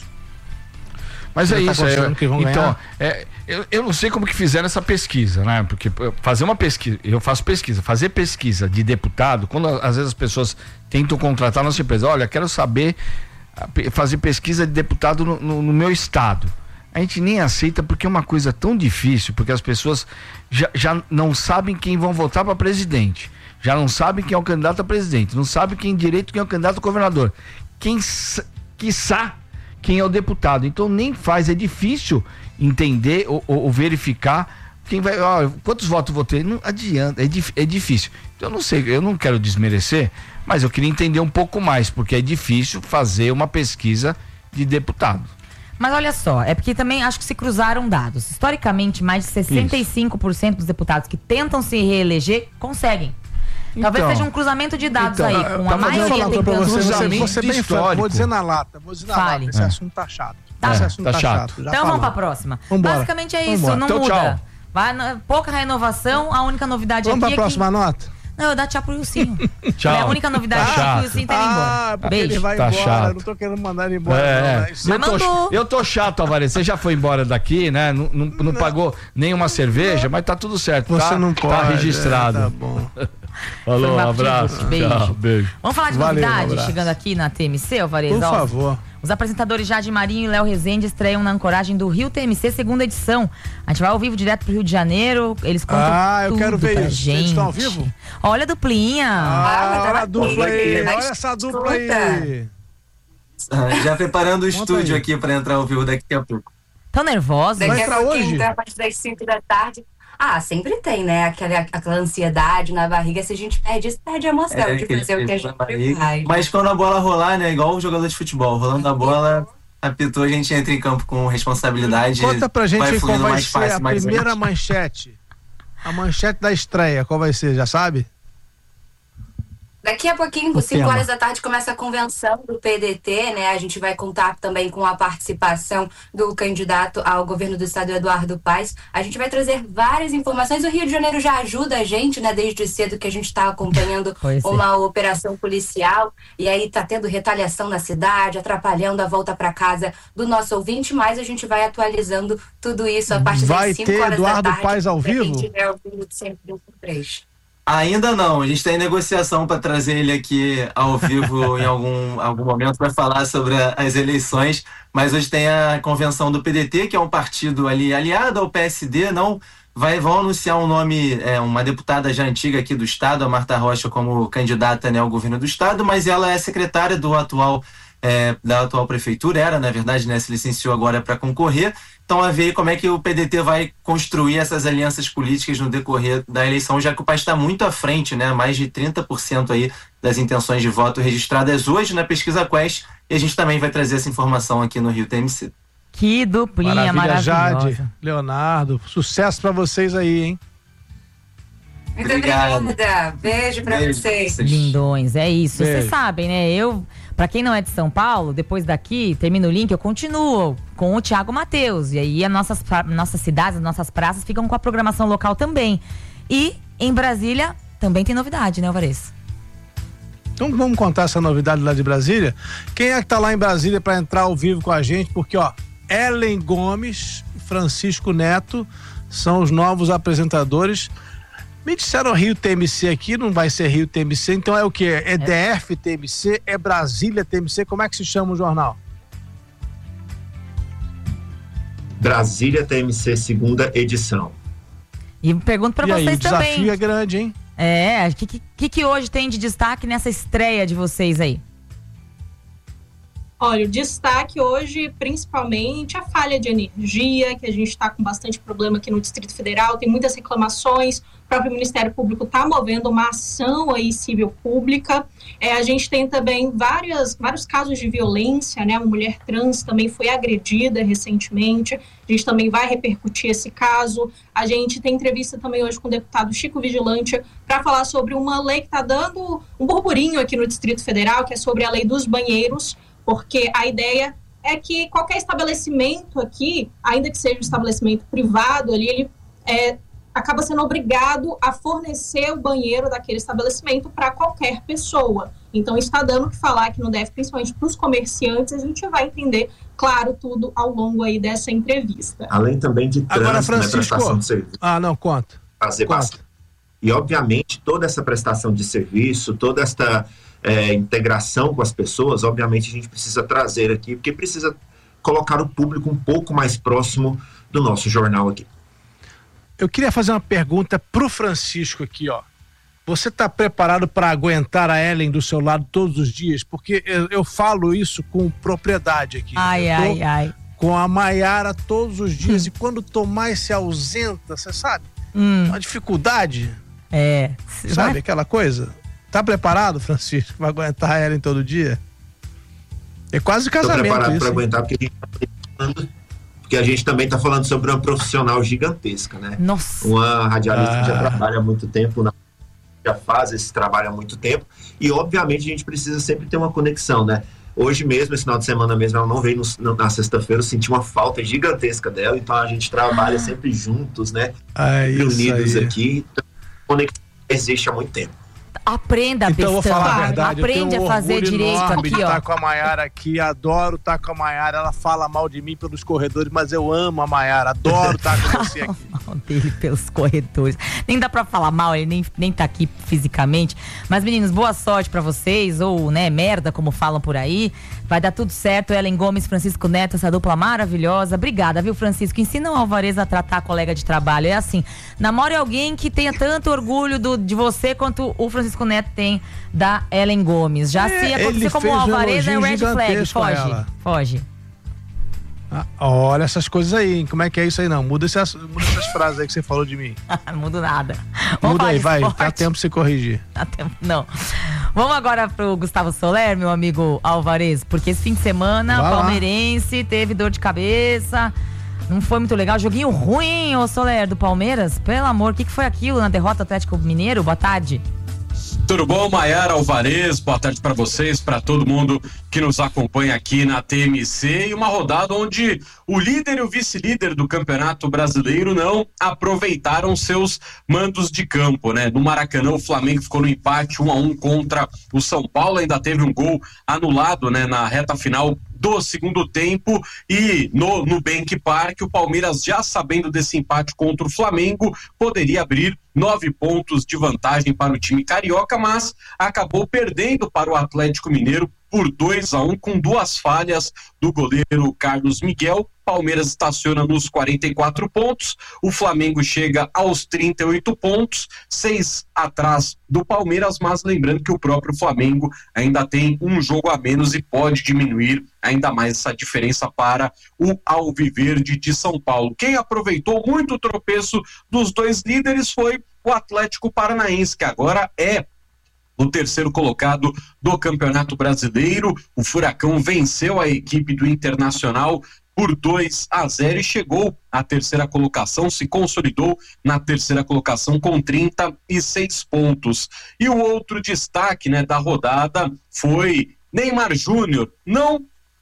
Mas Você é tá isso, é, que vão então, ganhar? é, eu, eu não sei como que fizeram essa pesquisa, né? Porque fazer uma pesquisa, eu faço pesquisa, fazer pesquisa de deputado, quando às vezes as pessoas tentam contratar a nossa empresa, olha, quero saber, fazer pesquisa de deputado no, no, no meu estado. A gente nem aceita porque é uma coisa tão difícil, porque as pessoas já, já não sabem quem vão votar para presidente, já não sabem quem é o candidato a presidente, não sabem quem direito quem é o candidato a governador, quem quiçá quem é o deputado. Então nem faz, é difícil entender ou, ou, ou verificar quem vai, ó, quantos votos vou ter, não adianta, é, dif, é difícil. Então eu não sei, eu não quero desmerecer, mas eu queria entender um pouco mais, porque é difícil fazer uma pesquisa de deputado. Mas olha só, é porque também acho que se cruzaram dados. Historicamente, mais de sessenta e cinco por cento dos deputados que tentam se reeleger conseguem. Talvez Então, seja um cruzamento de dados então, aí, com a maioria tentando. Pra você, você, você bem franco, vou dizer na lata, vou dizer na Fale. lata, esse É. assunto tá chato. Tá. Esse assunto Tá tá, chato. chato. já Então vamos falamos. pra próxima. Vambora. Basicamente é isso, Vambora. não Então, muda. tchau. Vai, na- pouca renovação, a única novidade Vamos aqui pra é próxima que... nota? Não, eu dar tchau pro Ilcinho. Tchau. É a única novidade Tá é que o chato. Ilcinho tá indo embora. Ah, porque Beijo. ele vai Tá embora, chato. eu não tô querendo mandar ele embora É, não, é. né? Eu, tô, eu tô chato, Alvarez. Você já foi embora daqui, né? Não, não, não pagou nenhuma cerveja, mas tá tudo certo. Você tá, não Tá pode, registrado. é, tá bom. Falou, um Foi abraço. beijo. Tchau, beijo. Vamos falar de Valeu, um novidade, abraço. chegando aqui na T M C, Alvarez? Por Ó, favor. Os apresentadores Jade Marinho e Léo Rezende estreiam na ancoragem do Rio T M C, segunda edição. A gente vai ao vivo direto pro Rio de Janeiro, eles contam Ah, eu tudo quero ver pra isso. gente. Eles estão ao vivo? Olha a duplinha. Ah, olha a dupla aí, Mas olha essa dupla aí. Ah, já preparando o Conta estúdio aí. aqui para entrar ao vivo daqui a pouco. Tão nervosa? Vai Daqui a entrar pouquinho, hoje? então, a partir das cinco da tarde. Ah, sempre tem, né? Aquela, aquela ansiedade na barriga. Se a gente perde isso, perde a emoção É, de aquele fazer o que a peso gente na barriga. faz. Mas quando a bola rolar, né? Igual o jogador de futebol, rolando a bola, apitou, a gente entra em campo com responsabilidade. Conta pra gente vai aí qual fluindo vai mais ser fácil, a mais primeira lento. manchete. A manchete da estreia, qual vai ser, já sabe? Daqui a pouquinho, O às cinco tema. horas da tarde, começa a convenção do P D T, né? A gente vai contar também com a participação do candidato ao governo do estado, Eduardo Paes. A gente vai trazer várias informações. O Rio de Janeiro já ajuda a gente, né? Desde cedo que a gente está acompanhando Pois é. uma operação policial. E aí tá tendo retaliação na cidade, atrapalhando a volta para casa do nosso ouvinte. Mas a gente vai atualizando tudo isso a partir Vai das cinco ter horas Eduardo da tarde. Paes ao pra quem vivo? tiver ouvindo de sempre vinte e três. Ainda não, a gente está em negociação para trazer ele aqui ao vivo em algum, algum momento para falar sobre a, as eleições, mas hoje tem a convenção do P D T, que é um partido ali aliado ao P S D, não vai, vão anunciar um nome, é, uma deputada já antiga aqui do estado, a Marta Rocha, como candidata, né, ao governo do estado, mas ela é secretária do atual, é, da atual prefeitura, era na verdade, né, se licenciou agora para concorrer. Então, a ver como é que o P D T vai construir essas alianças políticas no decorrer da eleição, já que o país está muito à frente, né? Mais de trinta por cento aí das intenções de voto registradas hoje na pesquisa Quest, e a gente também vai trazer essa informação aqui no Rio T M C. Que duplinha Maravilha, maravilhosa. Jade, Leonardo, sucesso pra vocês aí, hein? Muito Obrigado. obrigada. Beijo pra Beijo. vocês. Lindões, é isso. Beijo. Vocês sabem, né? Eu, pra quem não é de São Paulo, depois daqui, termina o link, eu continuo com o Thiago Matheus. E aí as nossas, pra- nossas cidades, as nossas praças ficam com a programação local também. E em Brasília também tem novidade, né, Alvarez? Então vamos contar essa novidade lá de Brasília. Quem é que tá lá em Brasília para entrar ao vivo com a gente? Porque, ó, Ellen Gomes e Francisco Neto são os novos apresentadores. Me disseram Rio T M C aqui, não vai ser Rio T M C, então é o quê? É D F T M C? É Brasília T M C? Como é que se chama o jornal? Brasília T M C, segunda edição. E pergunto pra E aí, vocês o desafio também. é grande, hein? É, o que, que, que hoje tem de destaque nessa estreia de vocês aí? Olha, o destaque hoje, principalmente, a falha de energia, que a gente está com bastante problema aqui no Distrito Federal, tem muitas reclamações, o próprio Ministério Público está movendo uma ação aí civil pública. É, a gente tem também várias, vários casos de violência, né? Uma mulher trans também foi agredida recentemente, a gente também vai repercutir esse caso. A gente tem entrevista também hoje com o deputado Chico Vigilante para falar sobre uma lei que está dando um burburinho aqui no Distrito Federal, que é sobre a lei dos banheiros, porque a ideia é que qualquer estabelecimento aqui, ainda que seja um estabelecimento privado, ali, ele é, acaba sendo obrigado a fornecer o banheiro daquele estabelecimento para qualquer pessoa. Então, está dando o que falar que não deve, principalmente para os comerciantes, a gente vai entender, claro, tudo ao longo aí dessa entrevista. Além também de trânsito, Agora, Francisco, né, prestação de serviço. Ah, não, conta. Fazer conta. bastante. E, obviamente, toda essa prestação de serviço, toda esta é, integração com as pessoas, obviamente, a gente precisa trazer aqui, porque precisa colocar o público um pouco mais próximo do nosso jornal aqui. Eu queria fazer uma pergunta pro Francisco aqui, ó. Você está preparado para aguentar a Ellen do seu lado todos os dias? Porque eu, eu falo isso com propriedade aqui. Ai, ai, ai. Com a Maiara todos os dias. Hum. E quando o Tomás se ausenta, você sabe? Hum. Uma dificuldade. É. Sabe Vai... aquela coisa? Tá preparado, Francisco, para aguentar a Ellen todo dia? É quase casamento. Tô preparado para hein? aguentar, porque a gente tá falando, porque a gente também está falando sobre uma profissional gigantesca, né? Nossa. Uma radialista Ah. que já trabalha há muito tempo, na, já faz esse trabalho há muito tempo, e obviamente a gente precisa sempre ter uma conexão, né? Hoje mesmo, esse final de semana mesmo, ela não veio no, na sexta-feira, eu senti uma falta gigantesca dela, então a gente trabalha Ah. sempre juntos, né? Ah, unidos aí. aqui, então, a conexão existe há muito tempo. Aprenda, Então, eu vou Bestão. falar a verdade. Aprende eu tenho um a fazer orgulho direito enorme aqui, de ó. estar com a Maiara aqui, adoro estar com a Maiara. Ela fala mal de mim pelos corredores, mas eu amo a Maiara, adoro estar com você aqui. Mal dele pelos corredores. Nem dá pra falar mal, ele nem, nem tá aqui fisicamente. Mas, meninos, boa sorte pra vocês, ou, né, merda, como falam por aí. Vai dar tudo certo. Ellen Gomes, Francisco Neto, essa dupla maravilhosa. Obrigada, viu, Francisco? Ensina o Alvarez a tratar a colega de trabalho. É assim, namore alguém que tenha tanto orgulho do, de você quanto o Francisco Neto tem da Ellen Gomes. Já É, se acontecer ele como fez o um Alvarez, é o elogio red flag. gigantesco a Foge, ela. foge. Ah, olha essas coisas aí, hein? Como é que é isso aí? Não, muda essas, muda essas frases aí que você falou de mim. Não mudo nada. Vamos Muda falar aí, de vai, esporte. dá tempo de você corrigir. Dá tempo, não. Vamos agora pro Gustavo Soler, meu amigo Alvarez, porque esse fim de semana Vai o lá. palmeirense teve dor de cabeça, não foi muito legal, joguinho ruim, ô Soler, do Palmeiras, pelo amor, o que, que foi aquilo na derrota do Atlético Mineiro? Boa tarde. Tudo bom, Maiara Alvarez? Boa tarde para vocês, para todo mundo que nos acompanha aqui na T M C. E uma rodada onde o líder e o vice-líder do Campeonato Brasileiro não aproveitaram seus mandos de campo, né? No Maracanã, o Flamengo ficou no empate um a um contra o São Paulo, ainda teve um gol anulado, né, na reta final do segundo tempo, e no Nubank Park o Palmeiras, já sabendo desse empate contra o Flamengo, poderia abrir nove pontos de vantagem para o time carioca, mas acabou perdendo para o Atlético Mineiro por dois a um, com duas falhas do goleiro Carlos Miguel. Palmeiras estaciona nos quarenta e quatro pontos, o Flamengo chega aos trinta e oito pontos, seis atrás do Palmeiras, mas lembrando que o próprio Flamengo ainda tem um jogo a menos e pode diminuir ainda mais essa diferença para o Alviverde de São Paulo. Quem aproveitou muito o tropeço dos dois líderes foi o Atlético Paranaense, que agora é o terceiro colocado do Campeonato Brasileiro. O Furacão venceu a equipe do Internacional por dois a zero e chegou à terceira colocação, se consolidou na terceira colocação com trinta e seis pontos. E o outro destaque, né, da rodada foi Neymar Júnior, não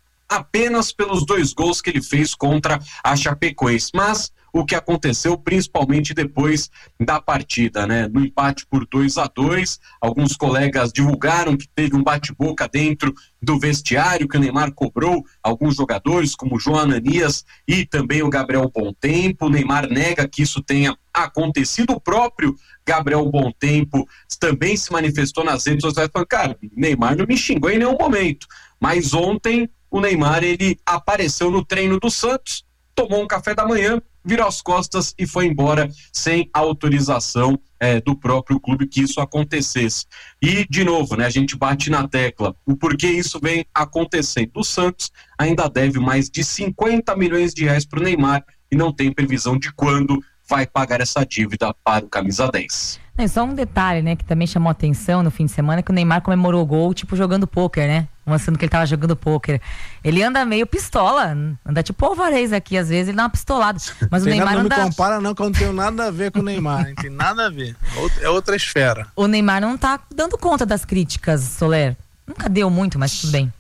apenas pelos dois gols que ele fez contra a Chapecoense, mas o que aconteceu principalmente depois da partida, né? No empate por dois a dois, alguns colegas divulgaram que teve um bate-boca dentro do vestiário, que o Neymar cobrou alguns jogadores, como o João Ananias e também o Gabriel Bontempo. O Neymar nega que isso tenha acontecido. O próprio Gabriel Bontempo também se manifestou nas redes sociais, falando, cara, Neymar não me xingou em nenhum momento, mas ontem o Neymar, ele apareceu no treino do Santos tomou um café da manhã, virou as costas e foi embora sem autorização é, do próprio clube que isso acontecesse. E, de novo, né, a gente bate na tecla o porquê isso vem acontecendo. O Santos ainda deve mais de cinquenta milhões de reais para o Neymar e não tem previsão de quando vai pagar essa dívida para o camisa dez. Não, só um detalhe, né, que também chamou atenção no fim de semana, que o Neymar comemorou o gol, tipo, jogando pôquer, né? Mostrando que ele tava jogando pôquer. Ele anda meio pistola, anda tipo o Alvarez aqui, às vezes ele dá uma pistolada. Mas o Neymar não anda... me compara não, que eu não tenho nada a ver com o Neymar, não tem nada a ver. É outra esfera. O Neymar não tá dando conta das críticas, Soler. Nunca deu muito, mas tudo bem.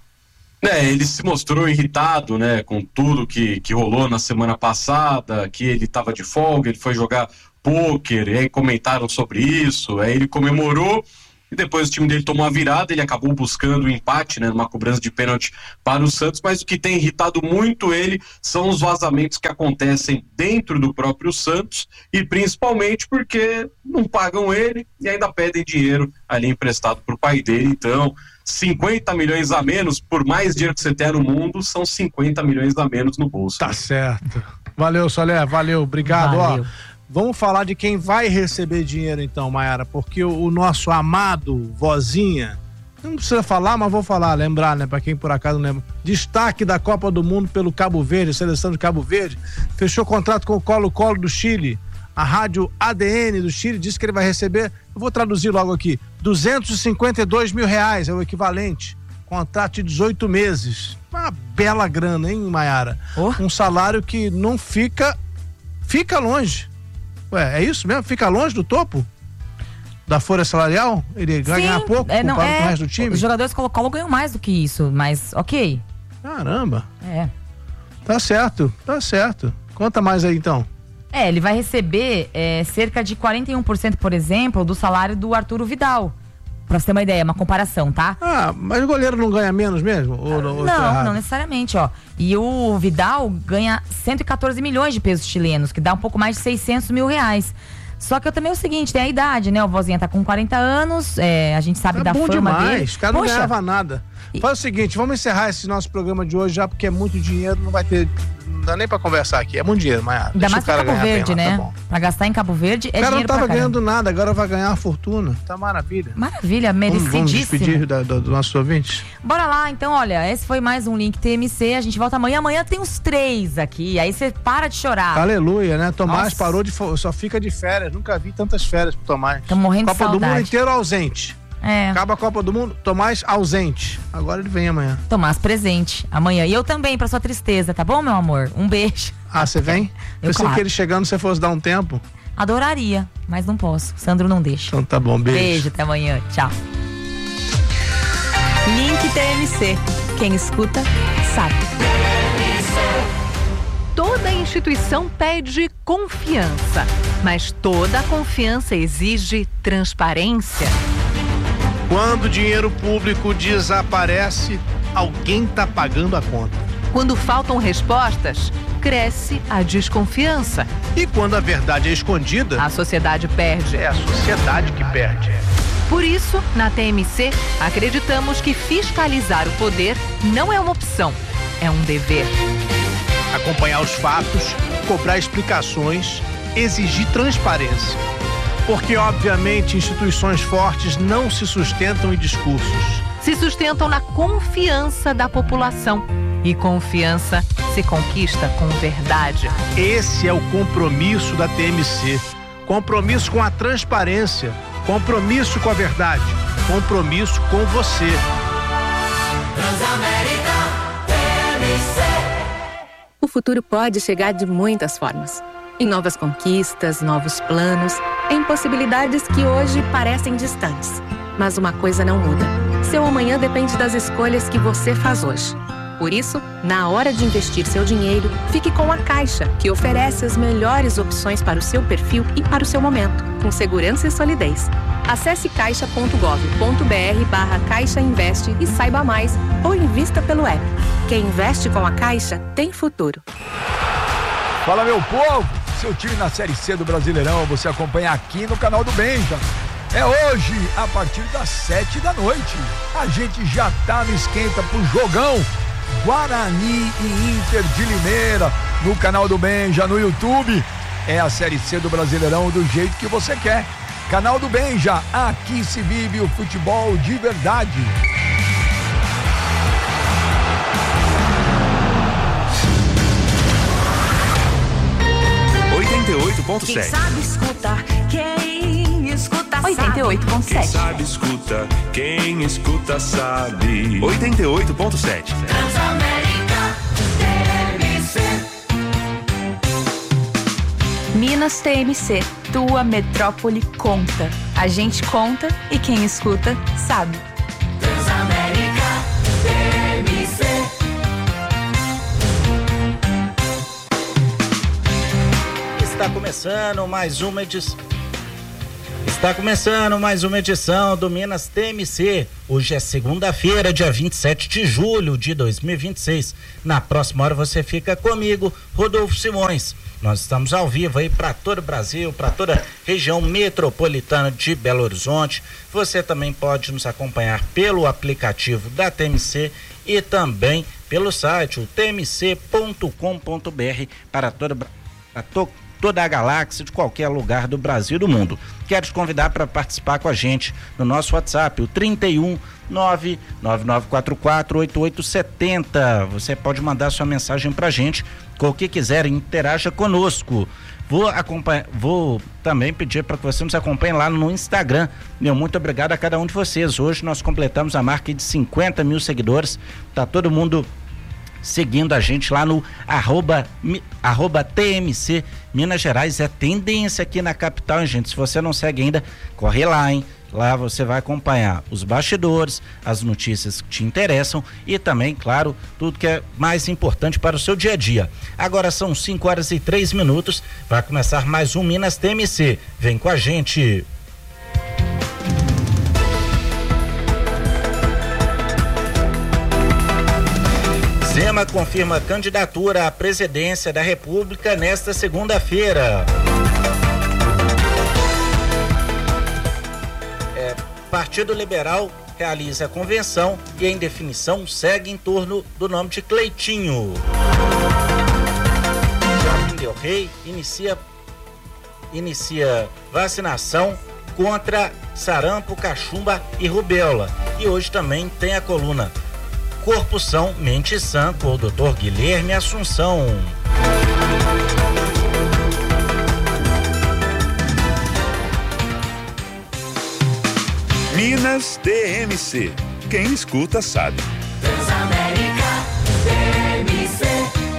É, ele se mostrou irritado, né, com tudo que, que rolou na semana passada, que ele tava de folga, ele foi jogar pôquer, e aí comentaram sobre isso, aí ele comemorou, e depois o time dele tomou a virada, ele acabou buscando o um empate, né, numa cobrança de pênalti para o Santos, mas o que tem irritado muito ele são os vazamentos que acontecem dentro do próprio Santos, e principalmente porque não pagam ele e ainda pedem dinheiro ali emprestado pro pai dele. Então cinquenta milhões a menos, por mais dinheiro que você tenha no mundo, são cinquenta milhões a menos no bolso. Tá certo. Valeu, Soler, valeu, obrigado. Valeu. Ó, vamos falar de quem vai receber dinheiro então, Mayara, porque o, o nosso amado Vozinha, não precisa falar, mas vou falar, lembrar, né, pra quem por acaso não lembra. Destaque da Copa do Mundo pelo Cabo Verde, a seleção de Cabo Verde, fechou contrato com o Colo-Colo do Chile. A rádio A D N do Chile disse que ele vai receber, eu vou traduzir logo aqui, duzentos e cinquenta e dois mil reais, é o equivalente. Contrato de dezoito meses. Uma bela grana, hein, Mayara? Oh. Um salário que não fica, fica longe. Ué, é isso mesmo? Fica longe do topo? Da folha salarial? Ele vai ganhar pouco é, não, comparado é, com o resto do time? Os jogadores Colo-Colo ganham mais do que isso, mas ok. Caramba. É. Tá certo, tá certo. Conta mais aí então. É, ele vai receber é, cerca de quarenta e um por cento, por exemplo, do salário do Arturo Vidal. Pra você ter uma ideia, uma comparação, tá? Ah, mas o goleiro não ganha menos mesmo? Ou, ou não, não necessariamente, ó. E o Vidal ganha cento e quatorze milhões de pesos chilenos, que dá um pouco mais de seiscentos mil reais. Só que eu também é o seguinte, tem a idade, né? O Vozinha tá com quarenta anos, é, a gente sabe é da bom fama demais. dele. Os caras não ganhavam nada. E... Faz o seguinte, vamos encerrar esse nosso programa de hoje já, porque é muito dinheiro, não vai ter... Não dá nem pra conversar aqui, é muito dinheiro, Mayara. Ainda mais pra Cabo Verde, né? Tá, pra gastar em Cabo Verde é dinheiro. O cara não tava ganhando nada, agora vai ganhar uma fortuna. Tá maravilha. Maravilha, merecidíssimo. Vamos, vamos despedir da, do, do nosso ouvinte? Bora lá, então, olha, esse foi mais um Link T M C, a gente volta amanhã. Amanhã tem uns três aqui, aí você para de chorar. Aleluia, né? Tomás Nossa. parou de... Só fica de férias, nunca vi tantas férias pro Tomás. Tô morrendo Copa de saudade. Copa do Mundo inteiro ausente. É. Acaba a Copa do Mundo, Tomás ausente. Agora ele vem amanhã. Tomás presente amanhã. E eu também, pra sua tristeza, tá bom, meu amor? Um beijo. Ah, você vem? Eu Pensei claro. que ele chegando, você fosse dar um tempo. Adoraria, mas não posso. Sandro não deixa. Então tá bom, beijo. Beijo, até amanhã. Tchau. Link T M C. Quem escuta, sabe. Toda instituição pede confiança, mas toda confiança exige transparência. Quando o dinheiro público desaparece, alguém tá pagando a conta. Quando faltam respostas, cresce a desconfiança. E quando a verdade é escondida, a sociedade perde. É a sociedade que perde. Por isso, na T M C, acreditamos que fiscalizar o poder não é uma opção, é um dever. Acompanhar os fatos, cobrar explicações, exigir transparência. Porque, obviamente, instituições fortes não se sustentam em discursos. Se sustentam na confiança da população. E confiança se conquista com verdade. Esse é o compromisso da T M C. Compromisso com a transparência. Compromisso com a verdade. Compromisso com você. Transamérica T M C. O futuro pode chegar de muitas formas. Em novas conquistas, novos planos, em possibilidades que hoje parecem distantes. Mas uma coisa não muda. Seu amanhã depende das escolhas que você faz hoje. Por isso, na hora de investir seu dinheiro, fique com a Caixa, que oferece as melhores opções para o seu perfil e para o seu momento, com segurança e solidez. Acesse caixa ponto gov ponto br barra Caixa Investe e saiba mais, ou invista pelo app. Quem investe com a Caixa tem futuro. Fala, meu povo! Seu time na Série C do Brasileirão, você acompanha aqui no canal do Benja. É hoje, a partir das sete da noite. A gente já tá no esquenta pro jogão Guarani e Inter de Limeira. no canal do Benja, no YouTube. É a Série C do Brasileirão do jeito que você quer. Canal do Benja, aqui se vive o futebol de verdade. oitenta e oito ponto sete. Quem sabe escutar, quem escuta sabe. oitenta e oito ponto sete. Quem sabe escuta, quem escuta sabe. oitenta e oito ponto sete. Transamérica T M C. Minas T M C, tua metrópole conta. A gente conta e quem escuta sabe. Transamérica T M C. Está começando mais uma edição. Está começando mais uma edição do Minas T M C. Hoje é segunda-feira, dia vinte e sete de julho de dois mil e vinte e seis. Na próxima hora você fica comigo, Rodolfo Simões. Nós estamos ao vivo aí para todo o Brasil, para toda a região metropolitana de Belo Horizonte. Você também pode nos acompanhar pelo aplicativo da T M C e também pelo site, o t m c ponto com ponto b r, para toda a to, toda a galáxia, de qualquer lugar do Brasil e do mundo. Quero te convidar para participar com a gente no nosso WhatsApp, o trinta e um, nove nove nove quatro quatro, oito oito sete zero. Você pode mandar sua mensagem para a gente, com o que quiser, interaja conosco. Vou, acompanhar, vou também pedir para que você nos acompanhe lá no Instagram. Meu muito obrigado a cada um de vocês. Hoje nós completamos a marca de cinquenta mil seguidores. Tá todo mundo seguindo a gente lá no arroba, arroba T M C Minas Gerais. É tendência aqui na capital, hein, gente? Se você não segue ainda, corre lá, hein? Lá você vai acompanhar os bastidores, as notícias que te interessam e também, claro, tudo que é mais importante para o seu dia a dia. Agora são cinco horas e três minutos, vai começar mais um Minas T M C. Vem com a gente. Zema confirma candidatura à presidência da República nesta segunda-feira. É, Partido Liberal realiza a convenção e a indefinição segue em torno do nome de Cleitinho. Joaquim Del Rey inicia, inicia vacinação contra sarampo, cachumba e rubéola. E hoje também tem a coluna Corpo São, Mente Sã, com o doutor Guilherme Assunção. Minas T M C. Quem escuta sabe. Transamérica T M C.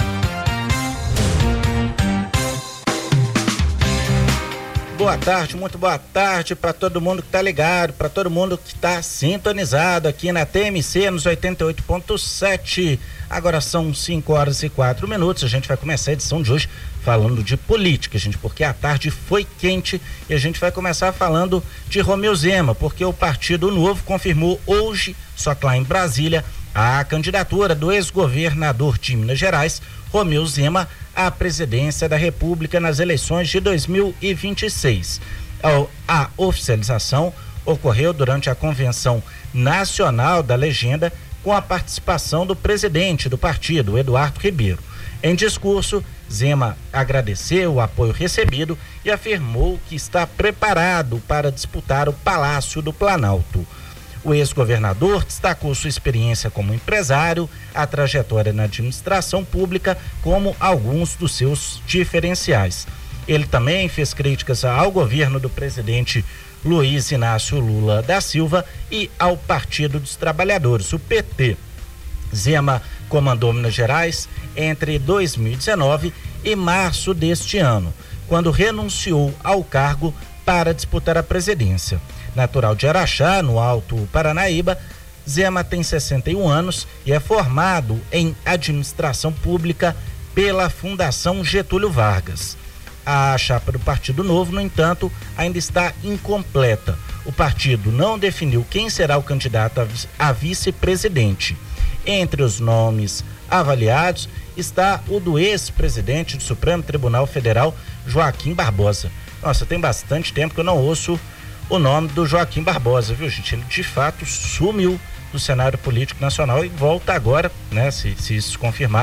Boa tarde, muito boa tarde para todo mundo que tá ligado, para todo mundo que tá sintonizado aqui na T M C nos oitenta e oito ponto sete. Agora são cinco horas e quatro minutos. A gente vai começar a edição de hoje falando de política, gente, porque a tarde foi quente e a gente vai começar falando de Romeu Zema, porque o Partido Novo confirmou hoje, só que lá em Brasília, a candidatura do ex-governador de Minas Gerais, Romeu Zema, à presidência da República nas eleições de dois mil e vinte e seis. A oficialização ocorreu durante a Convenção Nacional da Legenda, com a participação do presidente do partido, Eduardo Ribeiro. Em discurso, Zema agradeceu o apoio recebido e afirmou que está preparado para disputar o Palácio do Planalto. O ex-governador destacou sua experiência como empresário, a trajetória na administração pública como alguns dos seus diferenciais. Ele também fez críticas ao governo do presidente Luiz Inácio Lula da Silva e ao Partido dos Trabalhadores, o P T. Zema comandou Minas Gerais entre dois mil e dezenove e março deste ano, quando renunciou ao cargo para disputar a presidência. Natural de Araxá, no Alto Paranaíba, Zema tem sessenta e um anos e é formado em administração pública pela Fundação Getúlio Vargas. A chapa do Partido Novo, no entanto, ainda está incompleta. O partido não definiu quem será o candidato a vice-presidente. Entre os nomes avaliados está o do ex-presidente do Supremo Tribunal Federal, Joaquim Barbosa. Nossa, tem bastante tempo que eu não ouço o nome do Joaquim Barbosa, viu, gente? Ele de fato sumiu do cenário político nacional e volta agora, né, se, se isso confirmar,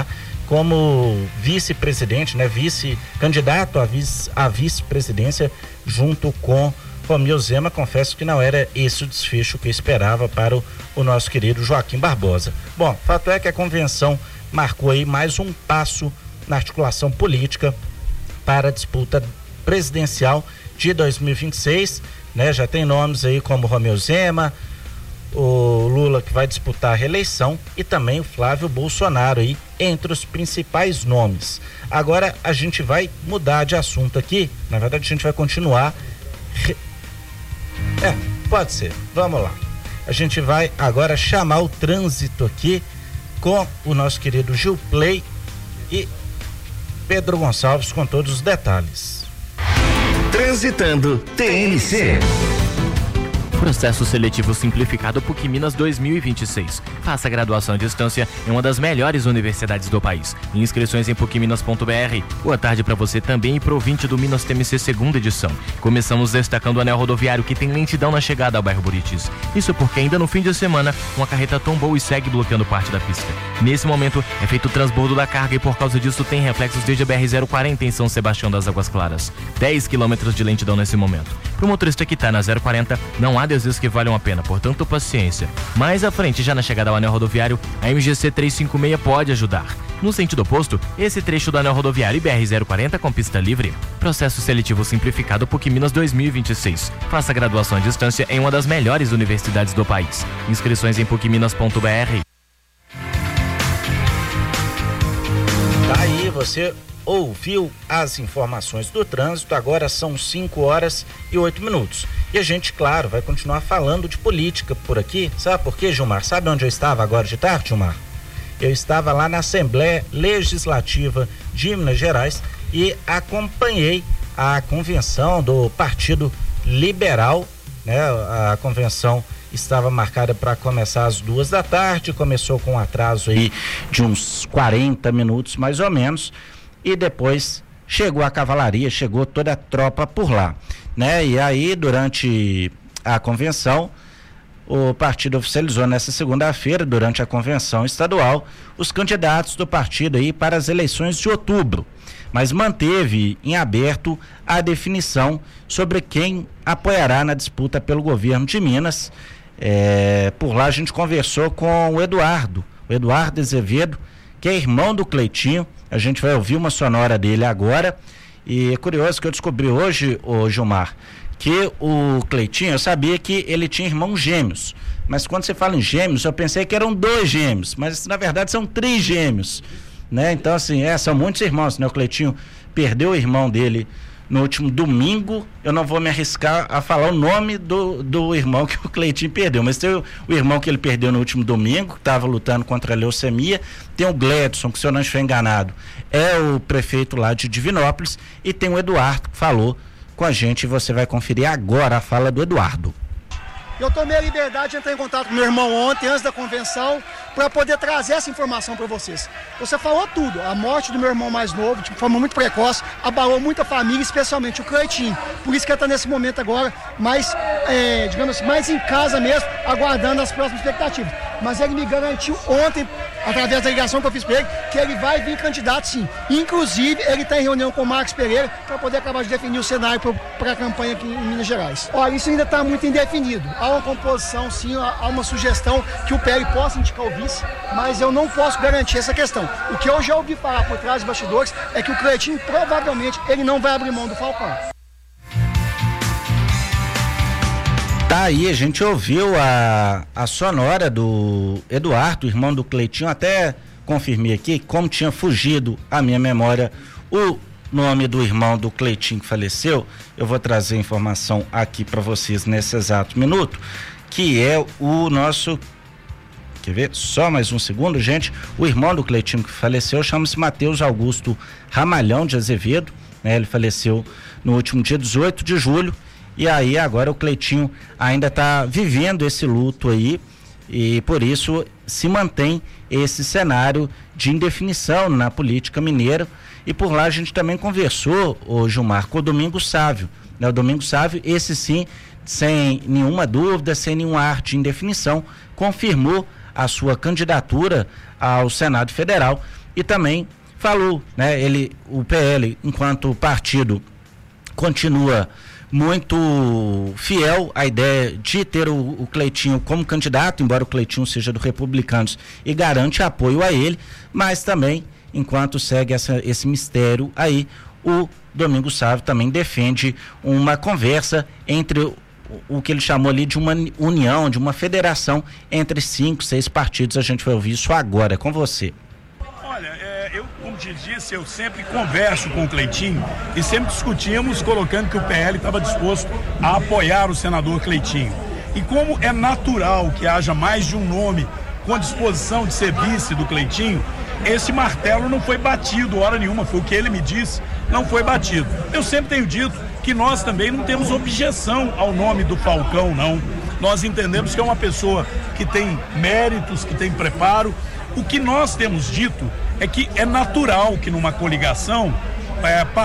como vice-presidente, né, vice, candidato a, vice, a vice-presidência junto com Romeu Zema. Confesso que não era esse o desfecho que eu esperava para o, o nosso querido Joaquim Barbosa. Bom, fato é que a convenção marcou aí mais um passo na articulação política para a disputa presidencial de dois mil e vinte e seis, né? Já tem nomes aí como Romeu Zema, o Lula que vai disputar a reeleição e também o Flávio Bolsonaro aí entre os principais nomes. Agora a gente vai mudar de assunto aqui, na verdade a gente vai continuar. Re... É, pode ser, vamos lá. A gente vai agora chamar o trânsito aqui com o nosso querido Gil Play e Pedro Gonçalves com todos os detalhes. Transitando T N C. Processo seletivo simplificado PUC Minas dois mil e vinte e seis. Faça graduação à distância em uma das melhores universidades do país. Inscrições em puc minas ponto b r. Boa tarde para você também e pro ouvinte do Minas T M C segunda edição. Começamos destacando o anel rodoviário que tem lentidão na chegada ao bairro Buritis. Isso porque ainda no fim de semana, uma carreta tombou e segue bloqueando parte da pista. Nesse momento, é feito o transbordo da carga e por causa disso tem reflexos desde a B R zero quarenta em São Sebastião das Águas Claras. dez quilômetros de lentidão nesse momento. Para o motorista que está na zero quarenta, não há desvios que valham a pena, portanto paciência. Mais à frente, já na chegada ao anel rodoviário, a M G C trezentos e cinquenta e seis pode ajudar. No sentido oposto, esse trecho do anel rodoviário e B R zero quarenta com pista livre. Processo seletivo simplificado PUC Minas dois mil e vinte e seis. Faça graduação à distância em uma das melhores universidades do país. Inscrições em puc minas ponto b r. Tá aí, você ouviu as informações do trânsito. Agora são cinco horas e oito minutos. E a gente, claro, vai continuar falando de política por aqui. Sabe por quê, Gilmar? Sabe onde eu estava agora de tarde, Gilmar? Eu estava lá na Assembleia Legislativa de Minas Gerais e acompanhei a convenção do Partido Liberal, né? A convenção estava marcada para começar às duas da tarde, começou com um atraso aí de uns quarenta minutos mais ou menos, e depois chegou a cavalaria, chegou toda a tropa por lá, né? E aí, durante a convenção, o partido oficializou nessa segunda-feira, durante a convenção estadual, os candidatos do partido aí para as eleições de outubro, mas manteve em aberto a definição sobre quem apoiará na disputa pelo governo de Minas. É, por lá a gente conversou com o Eduardo, o Eduardo Azevedo, que é irmão do Cleitinho. A gente vai ouvir uma sonora dele agora. E é curioso que eu descobri hoje, ô Gilmar, que o Cleitinho, eu sabia que ele tinha irmãos gêmeos, mas quando você fala em gêmeos, eu pensei que eram dois gêmeos, mas na verdade são três gêmeos, né? Então assim, é, são muitos irmãos, né? O Cleitinho perdeu o irmão dele no último domingo. Eu não vou me arriscar a falar o nome do, do irmão que o Cleitinho perdeu, mas tem o, o irmão que ele perdeu no último domingo, que estava lutando contra a leucemia. Tem o Gledson, que se eu não estiver enganado, é o prefeito lá de Divinópolis, e tem o Eduardo, que falou com a gente, e você vai conferir agora a fala do Eduardo. Eu tomei a liberdade de entrar em contato com meu irmão ontem, antes da convenção, para poder trazer essa informação para vocês. Você falou tudo. A morte do meu irmão mais novo, de forma muito precoce, abalou muita família, especialmente o Cleitinho. Por isso que ele está nesse momento agora, mais, é, digamos assim, mais em casa mesmo, aguardando as próximas expectativas. Mas ele me garantiu ontem, através da ligação que eu fiz para ele, que ele vai vir candidato sim. Inclusive, ele está em reunião com o Marcos Pereira para poder acabar de definir o cenário para a campanha aqui em Minas Gerais. Olha, isso ainda está muito indefinido. Há uma composição, sim, há uma sugestão que o P L possa indicar o vice, mas eu não posso garantir essa questão. O que eu já ouvi falar por trás dos bastidores é que o Cleitinho, provavelmente, ele não vai abrir mão do Falcão. Tá aí, a gente ouviu a, a sonora do Eduardo, irmão do Cleitinho. Até confirmei aqui, como tinha fugido a minha memória o nome do irmão do Cleitinho que faleceu, eu vou trazer a informação aqui para vocês nesse exato minuto, que é o nosso, quer ver? Só mais um segundo, gente. O irmão do Cleitinho que faleceu chama-se Matheus Augusto Ramalhão de Azevedo, né? Ele faleceu no último dia dezoito de julho. E aí agora o Cleitinho ainda está vivendo esse luto aí, e por isso se mantém esse cenário de indefinição na política mineira. E por lá a gente também conversou, o Gilmar, com o Domingos Sávio, né? O Domingos Sávio, esse sim, sem nenhuma dúvida, sem nenhum ar de indefinição, confirmou a sua candidatura ao Senado Federal e também falou, né? Ele, o P L, enquanto partido, continua muito fiel à ideia de ter o, o Cleitinho como candidato, embora o Cleitinho seja do Republicanos, e garante apoio a ele, mas também, enquanto segue essa, esse mistério aí, o Domingos Sávio também defende uma conversa entre o, o que ele chamou ali de uma união, de uma federação entre cinco, seis partidos. A gente vai ouvir isso agora, é com você. Olha, é, eu, como te disse, eu sempre converso com o Cleitinho e sempre discutimos colocando que o P L estava disposto a apoiar o senador Cleitinho. E como é natural que haja mais de um nome com disposição de ser vice do Cleitinho, esse martelo não foi batido hora nenhuma, foi o que ele me disse, não foi batido. Eu sempre tenho dito que nós também não temos objeção ao nome do Falcão, não. Nós entendemos que é uma pessoa que tem méritos, que tem preparo. O que nós temos dito é que é natural que numa coligação é,